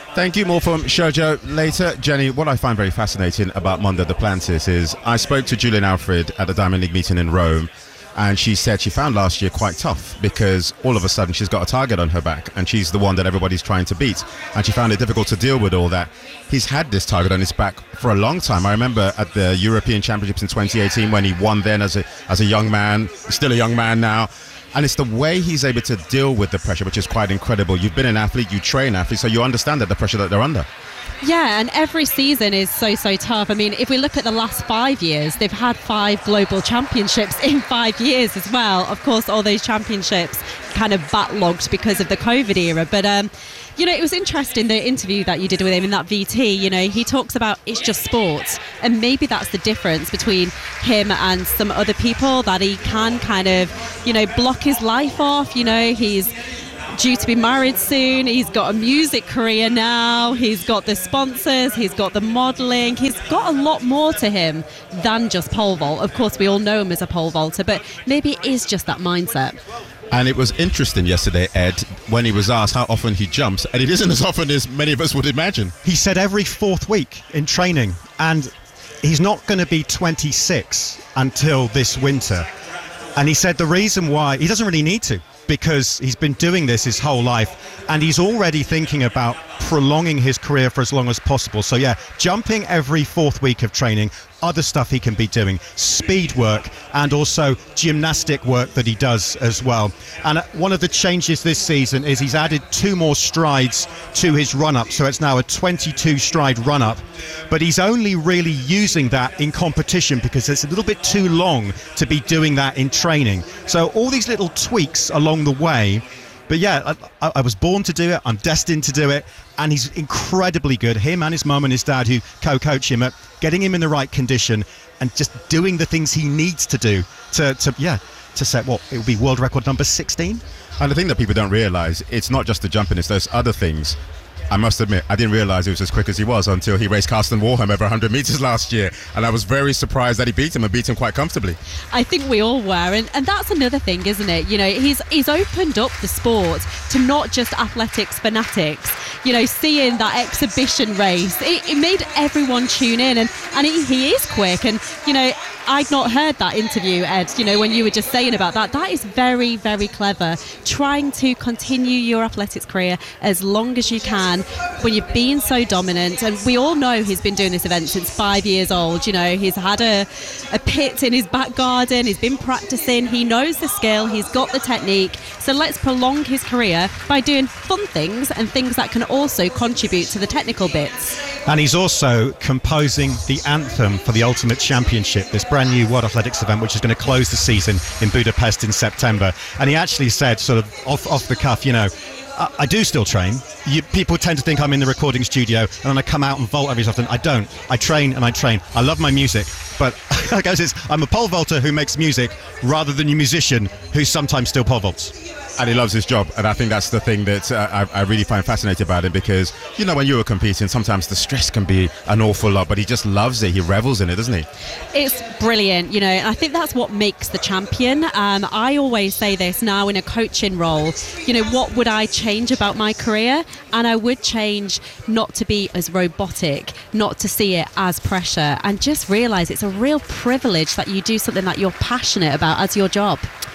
Thank you. More from Sergio later. Jenny, what I find very fascinating about Munda Duplantis is I spoke to Julian Alfred at the Diamond League meeting in Rome, and she said she found last year quite tough because all of a sudden she's got a target on her back and she's the one that everybody's trying to beat, and she found it difficult to deal with all that. He's had this target on his back for a long time. I remember at the European Championships in twenty eighteen when he won then as a as a young man, still a young man now. And it's the way he's able to deal with the pressure, which is quite incredible. You've been an athlete, you train athletes, so you understand that the pressure that they're under. Yeah, and every season is so, so tough. I mean, if we look at the last five years, they've had five global championships in five years as well. Of course, all those championships kind of backlogged because of the COVID era. But, um, you know, it was interesting, the interview that you did with him in that V T, you know, he talks about it's just sports. And maybe that's the difference between him and some other people, that he can kind of, you know, block his life off. You know, he's due to be married soon, he's got a music career now, he's got the sponsors, he's got the modelling, he's got a lot more to him than just pole vault. Of course, we all know him as a pole vaulter, but maybe it is just that mindset. And it was interesting yesterday, Ed, when he was asked how often he jumps, and it isn't as often as many of us would imagine. He said every fourth week in training, and he's not going to be twenty-six until this winter. And he said the reason why, he doesn't really need to, because he's been doing this his whole life, and he's already thinking about prolonging his career for as long as possible. So yeah, jumping every fourth week of training, other stuff he can be doing, speed work, and also gymnastic work that he does as well. And one of the changes this season is he's added two more strides to his run-up, so it's now a twenty-two stride run-up, but he's only really using that in competition because it's a little bit too long to be doing that in training. So all these little tweaks along the way. But yeah, I, I was born to do it, I'm destined to do it, and he's incredibly good. Him and his mum and his dad, who co-coach him, at getting him in the right condition and just doing the things he needs to do to, to yeah, to set what, it would be world record number sixteen? And the thing that people don't realise, it's not just the jumping, it's those other things. I must admit, I didn't realise he was as quick as he was until he raced Carsten Warholm over one hundred metres last year, and I was very surprised that he beat him and beat him quite comfortably. I think we all were, and, and that's another thing, isn't it? You know, he's he's opened up the sport to not just athletics fanatics. You know, seeing that exhibition race, it, it made everyone tune in, and, and he, he is quick, and, you know, I'd not heard that interview, Ed, you know, when you were just saying about that. That is very, very clever. Trying to continue your athletics career as long as you can when you've been so dominant. And we all know he's been doing this event since five years old. You know, he's had a, a pit in his back garden. He's been practicing. He knows the skill. He's got the technique. So let's prolong his career by doing fun things and things that can also contribute to the technical bits. And he's also composing the anthem for the Ultimate Championship, this brand new World Athletics event, which is going to close the season in Budapest in September. And he actually said, sort of off, off the cuff, you know, I, I do still train. You, people tend to think I'm in the recording studio and then I come out and vault every so often. I don't. I train and I train. I love my music, but like I said, I'm a pole vaulter who makes music rather than a musician who sometimes still pole vaults. And he loves his job, and I think that's the thing that uh, I, I really find fascinating about him, because, you know, when you were competing, sometimes the stress can be an awful lot, but he just loves it. He revels in it, doesn't he? It's brilliant, you know, and I think that's what makes the champion. Um, I always say this now in a coaching role, you know, what would I change about my career? And I would change not to be as robotic, not to see it as pressure, and just realise it's a real privilege that you do something that you're passionate about as your job.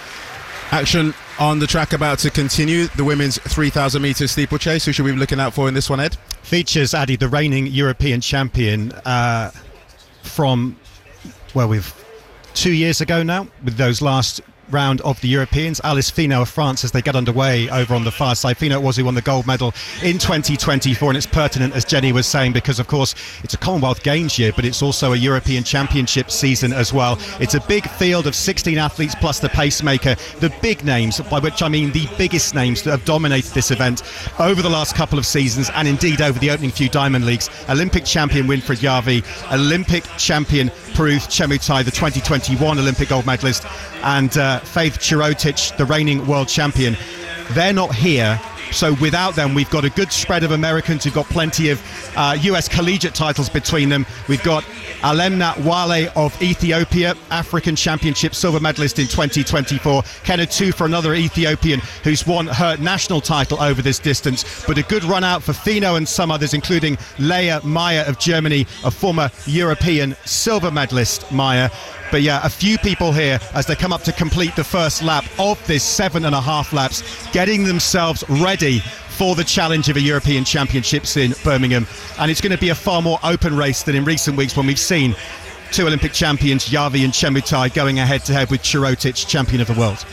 Action on the track about to continue. The women's three thousand metres steeplechase. Who should we be looking out for in this one, Ed? Features, Addy, the reigning European champion uh, from, well, we've two years ago now, with those last round of the Europeans. Alice Finot of France, as they get underway over on the far side. Finot was who won the gold medal in twenty twenty-four, and it's pertinent, as Jenny was saying, because of course it's a Commonwealth Games year, but it's also a European Championship season as well. It's a big field of sixteen athletes plus the pacemaker, the big names, by which I mean the biggest names that have dominated this event over the last couple of seasons, and indeed over the opening few Diamond Leagues. Olympic champion Winfried Jarvi, Olympic champion Peruth Chemutai, the twenty twenty-one Olympic gold medalist, and uh, Faith Chirotic, the reigning world champion. They're not here So without them, we've got a good spread of Americans. We've got plenty of uh, U S collegiate titles between them. We've got Alemna Wale of Ethiopia, African Championship silver medalist in twenty twenty-four. Kenna Tufa, another Ethiopian who's won her national title over this distance. But a good run out for Fino and some others, including Leia Meyer of Germany, a former European silver medalist, Meyer. But yeah, a few people here as they come up to complete the first lap of this seven and a half laps, getting themselves ready for the challenge of a European Championships in Birmingham. And it's going to be a far more open race than in recent weeks when we've seen two Olympic champions, Yavi and Chemutai, going head to head with Chirotic, champion of the world.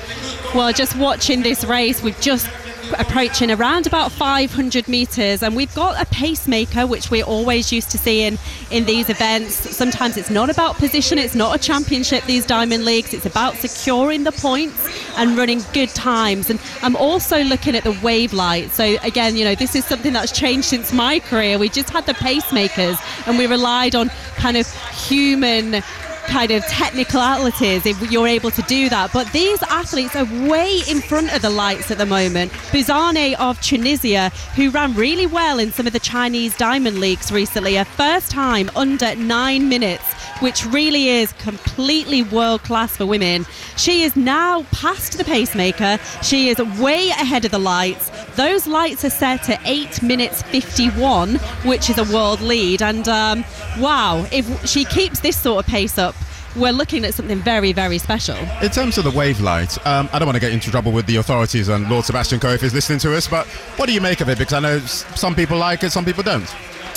Well, just watching this race, we've just approaching around about five hundred metres, and we've got a pacemaker, which we're always used to seeing in these events. Sometimes it's not about position, it's not a championship, these Diamond Leagues, it's about securing the points and running good times. And I'm also looking at the wave light. So again, you know, this is something that's changed since my career. We just had the pacemakers and we relied on kind of human kind of technicalities if you're able to do that, but these athletes are way in front of the lights at the moment. Buzane of Tunisia, who ran really well in some of the Chinese Diamond Leagues recently, her first time under nine minutes, which really is completely world class for women. She is now past the pacemaker. She is way ahead of the lights. Those lights are set to eight minutes fifty-one, which is a world lead. And um, wow, if she keeps this sort of pace up, we're looking at something very, very special. In terms of the wave light, um, I don't want to get into trouble with the authorities and Lord Sebastian Coe if he's listening to us, but what do you make of it? Because I know some people like it, some people don't.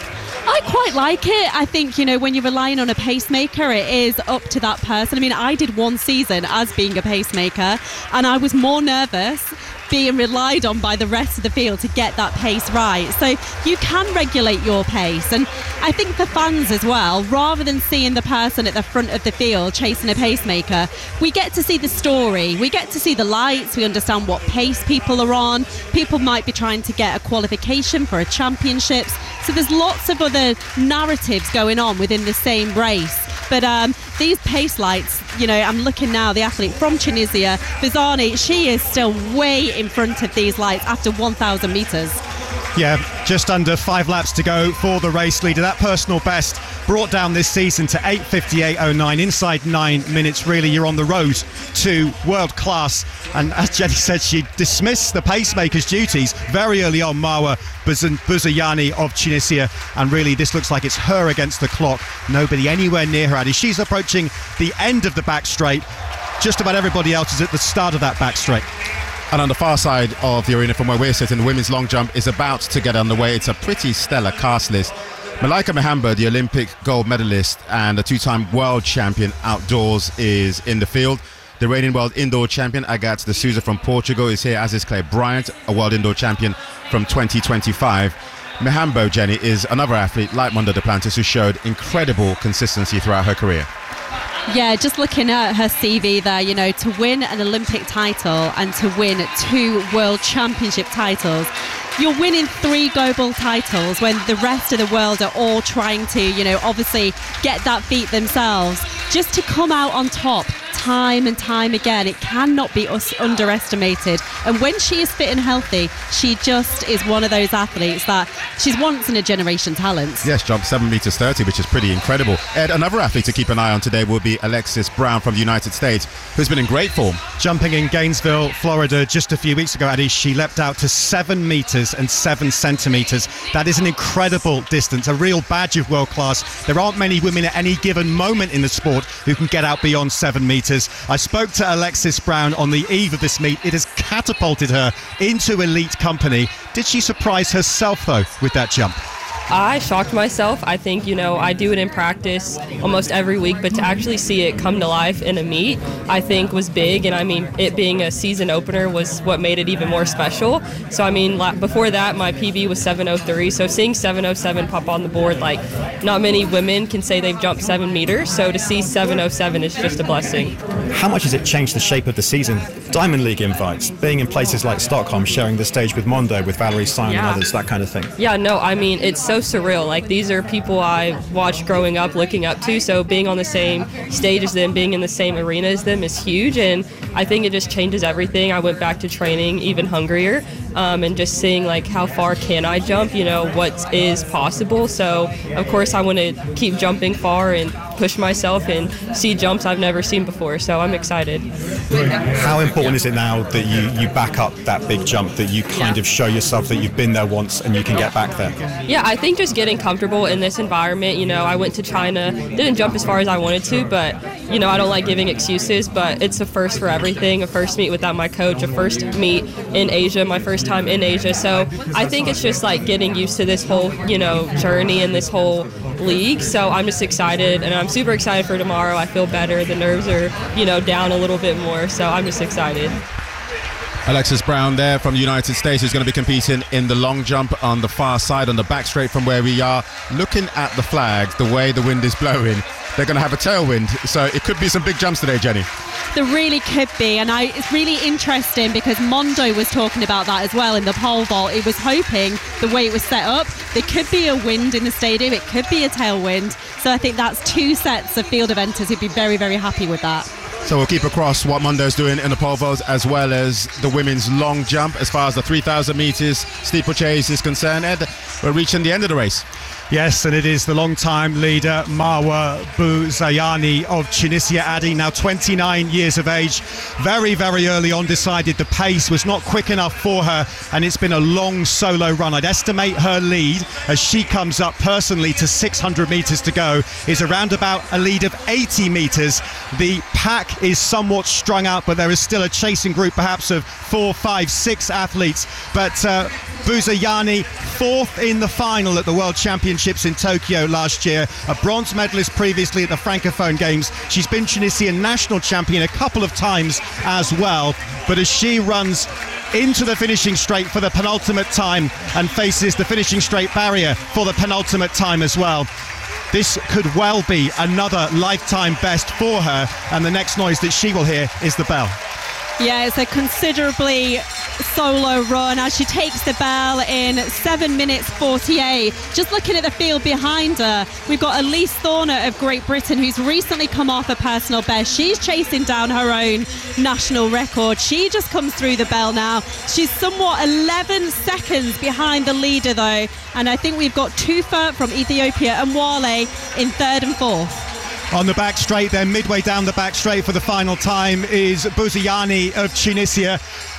I quite like it. I think, you know, when you're relying on a pacemaker, it is up to that person. I mean, I did one season as being a pacemaker, and I was more nervous being relied on by the rest of the field to get that pace right. So you can regulate your pace. And I think for fans as well, rather than seeing the person at the front of the field chasing a pacemaker, we get to see the story. We get to see the lights. We understand what pace people are on. People might be trying to get a qualification for a championships. So there's lots of other narratives going on within the same race. But um, these pace lights, you know, I'm looking now, the athlete from Tunisia, Buzane, she is still way in front of these lights after one thousand metres. Yeah, just under five laps to go for the race leader. That personal best brought down this season to eight fifty-eight oh nine, inside nine minutes. Really, you're on the road to world class. And as Jenny said, she dismissed the pacemaker's duties very early on, Marwa Buzayani of Tunisia. And really, this looks like it's her against the clock. Nobody anywhere near her, Addy. She's approaching the end of the back straight. Just about everybody else is at the start of that back straight. And on the far side of the arena from where we're sitting, the women's long jump is about to get underway. It's a pretty stellar cast list. Malaika Mihambo, the Olympic gold medalist and a two-time world champion outdoors, is in the field. The reigning world indoor champion, Agathe de Souza from Portugal, is here, as is Claire Bryant, a world indoor champion from twenty twenty-five. Mihambo, Jenny, is another athlete like Mondo Duplantis who showed incredible consistency throughout her career. Yeah, just looking at her C V there, you know, to win an Olympic title and to win two World Championship titles. You're winning three global titles when the rest of the world are all trying to, you know, obviously get that feat themselves. Just to come out on top time and time again, it cannot be us underestimated. And when she is fit and healthy, she just is one of those athletes that she's once in a generation talent. Yes, jumped seven meters thirty, which is pretty incredible. Ed, another athlete to keep an eye on today will be Alexis Brown from the United States, who's been in great form. Jumping in Gainesville, Florida, just a few weeks ago, Addy, she leapt out to seven meters and seven centimeters. That is an incredible distance, a real badge of world class. There aren't many women at any given moment in the sport who can get out beyond seven meters. I spoke to Alexis Brown on the eve of this meet. It has catapulted her into elite company. Did she surprise herself, though, with that jump? I shocked myself. I think, you know, I do it in practice almost every week, but to actually see it come to life in a meet, I think was big. And I mean, it being a season opener was what made it even more special. So, I mean, before that, my P B was seven oh three. So seeing seven oh seven pop on the board, like, not many women can say they've jumped seven meters. So to see seven oh seven is just a blessing. How much has it changed the shape of the season? Diamond League invites, being in places like Stockholm, sharing the stage with Mondo, with Valerie Simon Yeah. and others, that kind of thing. Yeah, no, I mean, it's so surreal. Like, these are people I watched growing up, looking up to, so being on the same stage as them, being in the same arena as them is huge, and I think it just changes everything. I went back to training even hungrier, um, and just seeing like how far can I jump, you know, what is possible. So of course I want to keep jumping far and push myself and see jumps I've never seen before. So I'm excited. How important is it now that you, you back up that big jump, that you kind Yeah. of show yourself that you've been there once and you can get back there? Yeah, I think just getting comfortable in this environment. You know, I went to China, didn't jump as far as I wanted to, but, you know, I don't like giving excuses, but it's a first for everything. A first meet without my coach, a first meet in Asia, my first time in Asia. So I think it's just like getting used to this whole, you know, journey and this whole league. So I'm just excited, and I'm super excited for tomorrow. I feel better. The nerves are, you know, down a little bit more. So I'm just excited. Alexis Brown there from the United States, who's going to be competing in the long jump on the far side, on the back straight from where we are. Looking at the flags, the way the wind is blowing, they're going to have a tailwind. So it could be some big jumps today, Jenny. There really could be, and I, it's really interesting because Mondo was talking about that as well in the pole vault. He was hoping the way it was set up, there could be a wind in the stadium, it could be a tailwind. So I think that's two sets of field eventers who'd be very, very happy with that. So we'll keep across what Mondo's doing in the pole vault, as well as the women's long jump. As far as the three thousand metres steeplechase is concerned, Ed, we're reaching the end of the race. Yes, and it is the long-time leader, Marwa Bouzayani of Tunisia. Adi, now twenty-nine years of age, very, very early on decided the pace was not quick enough for her, and it's been a long solo run. I'd estimate her lead, as she comes up personally to six hundred metres to go, is around about a lead of eighty metres. The pack is somewhat strung out, but there is still a chasing group perhaps of four, five, six athletes. But uh, Bouzayani, fourth in the final at the World Championships in Tokyo last year, a bronze medalist previously at the Francophone Games. She's been Tunisian national champion a couple of times as well. But as she runs into the finishing straight for the penultimate time and faces the finishing straight barrier for the penultimate time as well, this could well be another lifetime best for her, and the next noise that she will hear is the bell. Yeah, it's a considerably solo run as she takes the bell in seven minutes forty-eight. Just looking at the field behind her, we've got Elise Thorner of Great Britain, who's recently come off a personal best. She's chasing down her own national record. She just comes through the bell now. She's somewhat eleven seconds behind the leader though, and I think we've got Tufa from Ethiopia and Wale in third and fourth. On the back straight then, midway down the back straight for the final time, is Bouzayani of Tunisia,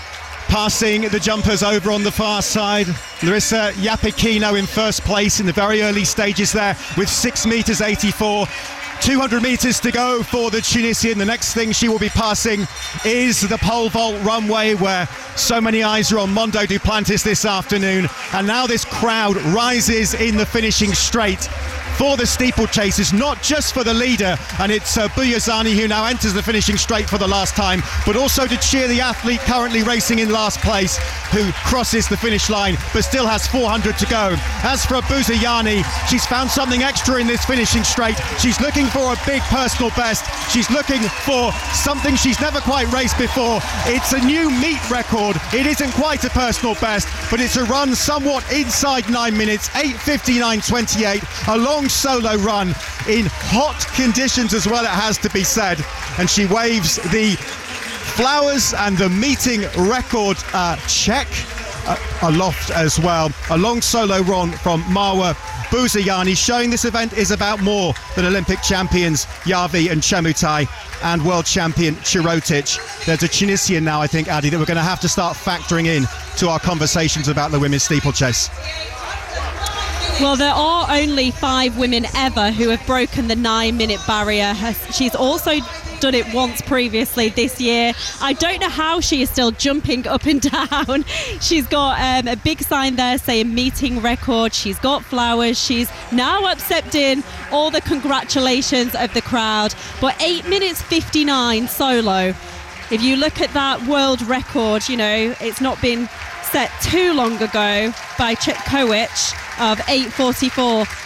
passing the jumpers over on the far side. Larissa Yapikino in first place in the very early stages there with six metres eighty-four. two hundred metres to go for the Tunisian. The next thing she will be passing is the pole vault runway, where so many eyes are on Mondo Duplantis this afternoon. And now this crowd rises in the finishing straight for the steeplechasers, not just for the leader, and it's uh, Bouzayani who now enters the finishing straight for the last time, but also to cheer the athlete currently racing in last place, who crosses the finish line but still has four hundred to go. As for Bouzayani, she's found something extra in this finishing straight. She's looking for a big personal best. She's looking for something she's never quite raced before. It's a new meet record. It isn't quite a personal best, but it's a run somewhat inside nine minutes, eight fifty-nine twenty-eight, a long solo run in hot conditions as well, it has to be said. And she waves the flowers and the meeting record uh, check uh, aloft as well. A long solo run from Marwa Bouzayani, showing this event is about more than Olympic champions Yavi and Chemutai and world champion Chirotic. There's a Tunisian now, I think, Adi, that we're going to have to start factoring in to our conversations about the women's steeplechase. Well, there are only five women ever who have broken the nine-minute barrier. She's also done it once previously this year. I don't know how she is still jumping up and down. She's got um, a big sign there saying meeting record. She's got flowers. She's now accepting all the congratulations of the crowd. But eight minutes fifty-nine solo. If you look at that world record, you know, it's not been set too long ago by Chetkovic of eight forty-four.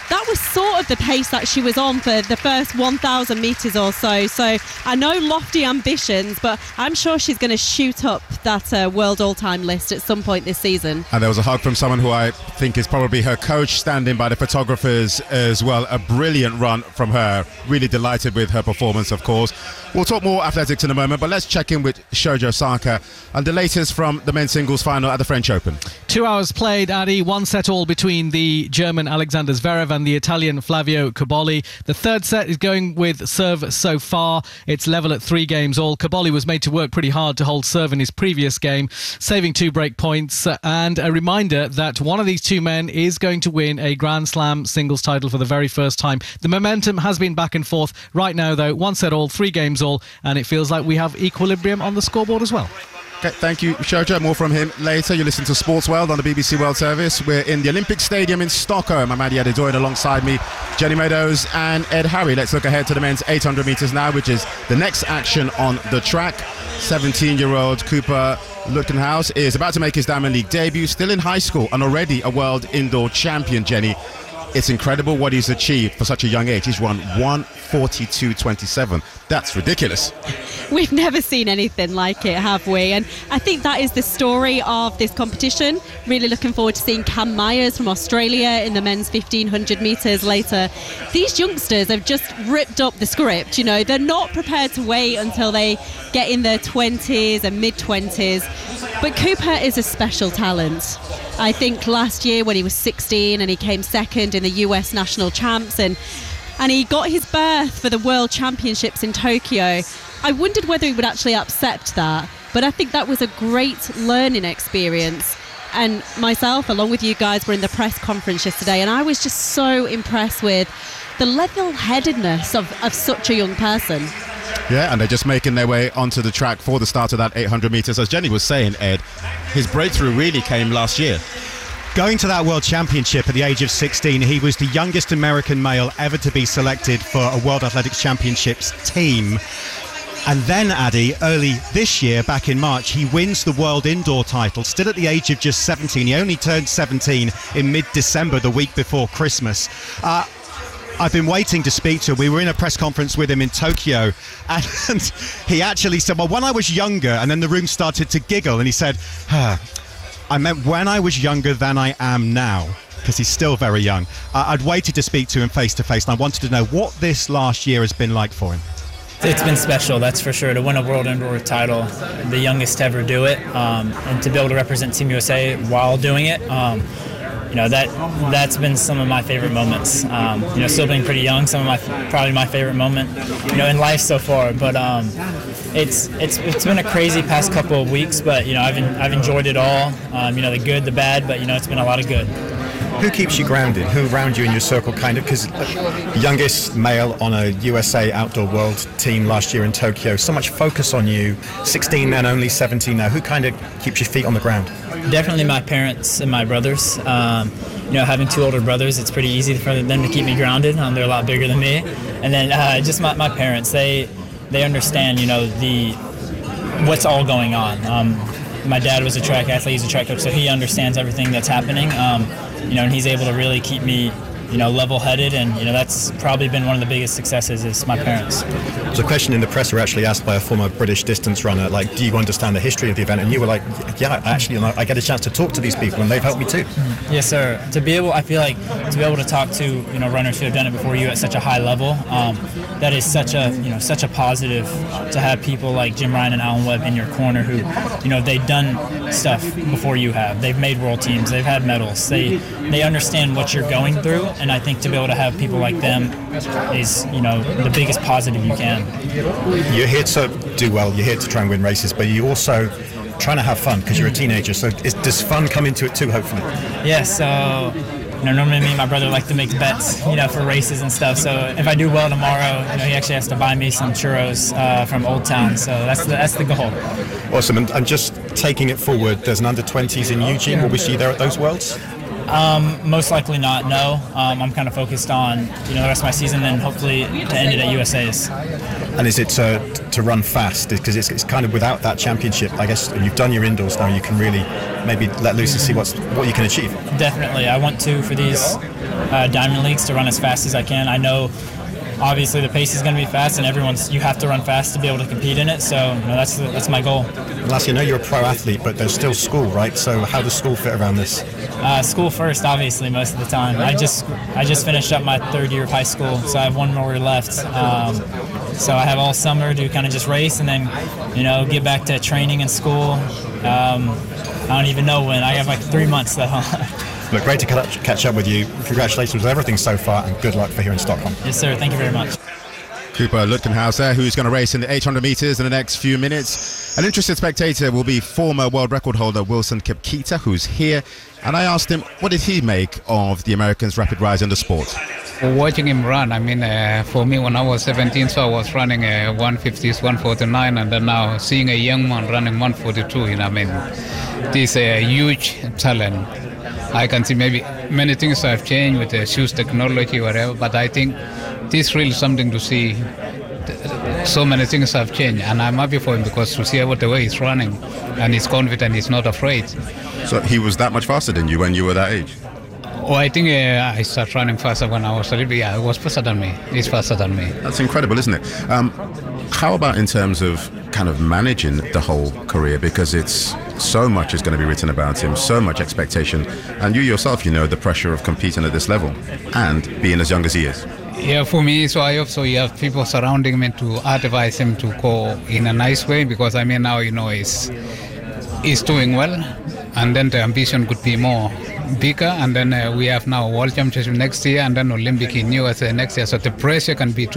that was sort of the pace that she was on for the first one thousand metres or so. So I know lofty ambitions, but I'm sure she's going to shoot up that uh, world all-time list at some point this season. And there was a hug from someone who I think is probably her coach, standing by the photographers as well. A brilliant run from her. Really delighted with her performance, of course. We'll talk more athletics in a moment, but let's check in with Shoji Osaka and the latest from the men's singles final at the French Open. Two hours played, Addy. One set all between the German Alexander Zverev and the Italian Flavio Cobolli. The third set is going with serve so far. It's level at three games all. Cobolli was made to work pretty hard to hold serve in his previous game, saving two break points. And a reminder that one of these two men is going to win a Grand Slam singles title for the very first time. The momentum has been back and forth. Right now, though, one set all, three games all, and it feels like we have equilibrium on the scoreboard as well. Okay, thank you, Shoji. More from him later. You listen to Sports World on the B B C World Service. We're in the Olympic Stadium in Stockholm. I'm Adi Adedoyin alongside me, Jenny Meadows and Ed Harry. Let's look ahead to the men's eight hundred metres now, which is the next action on the track. seventeen-year-old Cooper Lutkenhaus is about to make his Diamond League debut, still in high school and already a world indoor champion, Jenny. It's incredible what he's achieved for such a young age. He's run one forty-two twenty-seven. That's ridiculous. We've never seen anything like it, have we? And I think that is the story of this competition. Really looking forward to seeing Cam Myers from Australia in the men's fifteen hundred metres later. These youngsters have just ripped up the script, you know. They're not prepared to wait until they get in their twenties and mid-twenties. But Cooper is a special talent. I think last year when he was sixteen and he came second in the U S national champs and and he got his berth for the World Championships in Tokyo, I wondered whether he would actually accept that. But I think that was a great learning experience. And myself, along with you guys, were in the press conference yesterday, and I was just so impressed with the level-headedness of, of such a young person. Yeah, and they're just making their way onto the track for the start of that eight hundred metres. As Jenny was saying, Ed, his breakthrough really came last year. Going to that World Championship at the age of sixteen, he was the youngest American male ever to be selected for a World Athletics Championships team. And then, Addy, early this year, back in March, he wins the world indoor title, still at the age of just seventeen. He only turned seventeen in mid-December, the week before Christmas. Uh, I've been waiting to speak to him. We were in a press conference with him in Tokyo, and, and he actually said, well, when I was younger, and then the room started to giggle, and he said, ah, I meant when I was younger than I am now, because he's still very young. Uh, I'd waited to speak to him face to face, and I wanted to know what this last year has been like for him. It's been special, that's for sure, to win a world indoor title, the youngest to ever do it, um, and to be able to represent Team U S A while doing it. Um, you know, that that's been some of my favorite moments. Um, you know, still being pretty young, some of my probably my favorite moment, you know, in life so far. But um, it's it's it's been a crazy past couple of weeks, but you know, I've I've enjoyed it all. Um, you know, the good, the bad, but you know, it's been a lot of good. Who keeps you grounded? Who around you in your circle, kind of? Because youngest male on a U S A outdoor world team last year in Tokyo, so much focus on you, sixteen and only seventeen now. Who kind of keeps your feet on the ground? Definitely my parents and my brothers. Um, you know, having two older brothers, it's pretty easy for them to keep me grounded. Um, they're a lot bigger than me. And then uh, just my, my parents, they they understand, you know, the what's all going on. Um, my dad was a track athlete, he's a track coach, so he understands everything that's happening. Um, you know, and he's able to really keep me, you know, level-headed, and you know that's probably been one of the biggest successes is my parents. There's a question in the press were actually asked by a former British distance runner, like, do you understand the history of the event? And you were like, yeah, actually, I get a chance to talk to these people, and they've helped me too. Yes, sir. To be able, I feel like to be able to talk to you know runners who have done it before you at such a high level, um, that is such a you know such a positive to have people like Jim Ryan and Alan Webb in your corner who, you know, they've done stuff before you have. They've made world teams. They've had medals. They they understand what you're going through, and I think to be able to have people like them is, you know, the biggest positive you can. You're here to do well, you're here to try and win races, but you're also trying to have fun because you're a teenager, so is, does fun come into it too, hopefully? Yeah, so, you know, normally me and my brother like to make bets, you know, for races and stuff, so if I do well tomorrow, you know, he actually has to buy me some churros uh, from Old Town, so that's the, that's the goal. Awesome, and, and just taking it forward, there's an under twenties in Eugene. Will we see you there at those Worlds? Um, most likely not, no. Um, I'm kind of focused on, you know, the rest of my season and hopefully to end it at U S A's. And is it to, to run fast? Because it's, it's kind of without that championship, I guess, and you've done your indoors now, you can really maybe let loose and see what's what you can achieve. Definitely. I want to, for these uh, Diamond Leagues to run as fast as I can. I know obviously the pace is going to be fast, and everyone's you have to run fast to be able to compete in it. So you know, that's that's my goal. Lassie, I know you're a pro athlete, but there's still school, right? So how does school fit around this? Uh, school first, obviously, most of the time. I just I just finished up my third year of high school, so I have one more left. Um, so I have all summer to kind of just race, and then you know get back to training and school. Um, I don't even know when. I have like three months though. Look, great to catch up with you. Congratulations with everything so far, and good luck for here in Stockholm. Yes, sir. Thank you very much. Cooper Lutkenhauser, who's going to race in the eight hundred metres in the next few minutes. An interested spectator will be former world record holder Wilson Kipketer, who's here. And I asked him, what did he make of the Americans' rapid rise in the sport? Watching him run, I mean, uh, for me, when I was seventeen, so I was running uh, one fifties, one forty-nine, and then now seeing a young man running one forty-two, you know, I mean, this is a huge talent. I can see maybe many things have changed with the shoes technology or whatever, but I think this is really something to see. So many things have changed, and I'm happy for him because to see what the way he's running, and he's confident, he's not afraid. So he was that much faster than you when you were that age? Oh, I think uh, I started running faster when I was a little bit, yeah, he was faster than me. He's faster than me. That's incredible, isn't it? Um, how about in terms of kind of managing the whole career? Because it's so much is going to be written about him, so much expectation. And you yourself, you know, the pressure of competing at this level and being as young as he is. Yeah, for me, so I also have people surrounding me to advise him to go in a nice way, because I mean now, you know, he's, he's doing well, and then the ambition could be more bigger, and then uh, we have now World Championship next year, and then Olympic in U S A next year, so the pressure can be too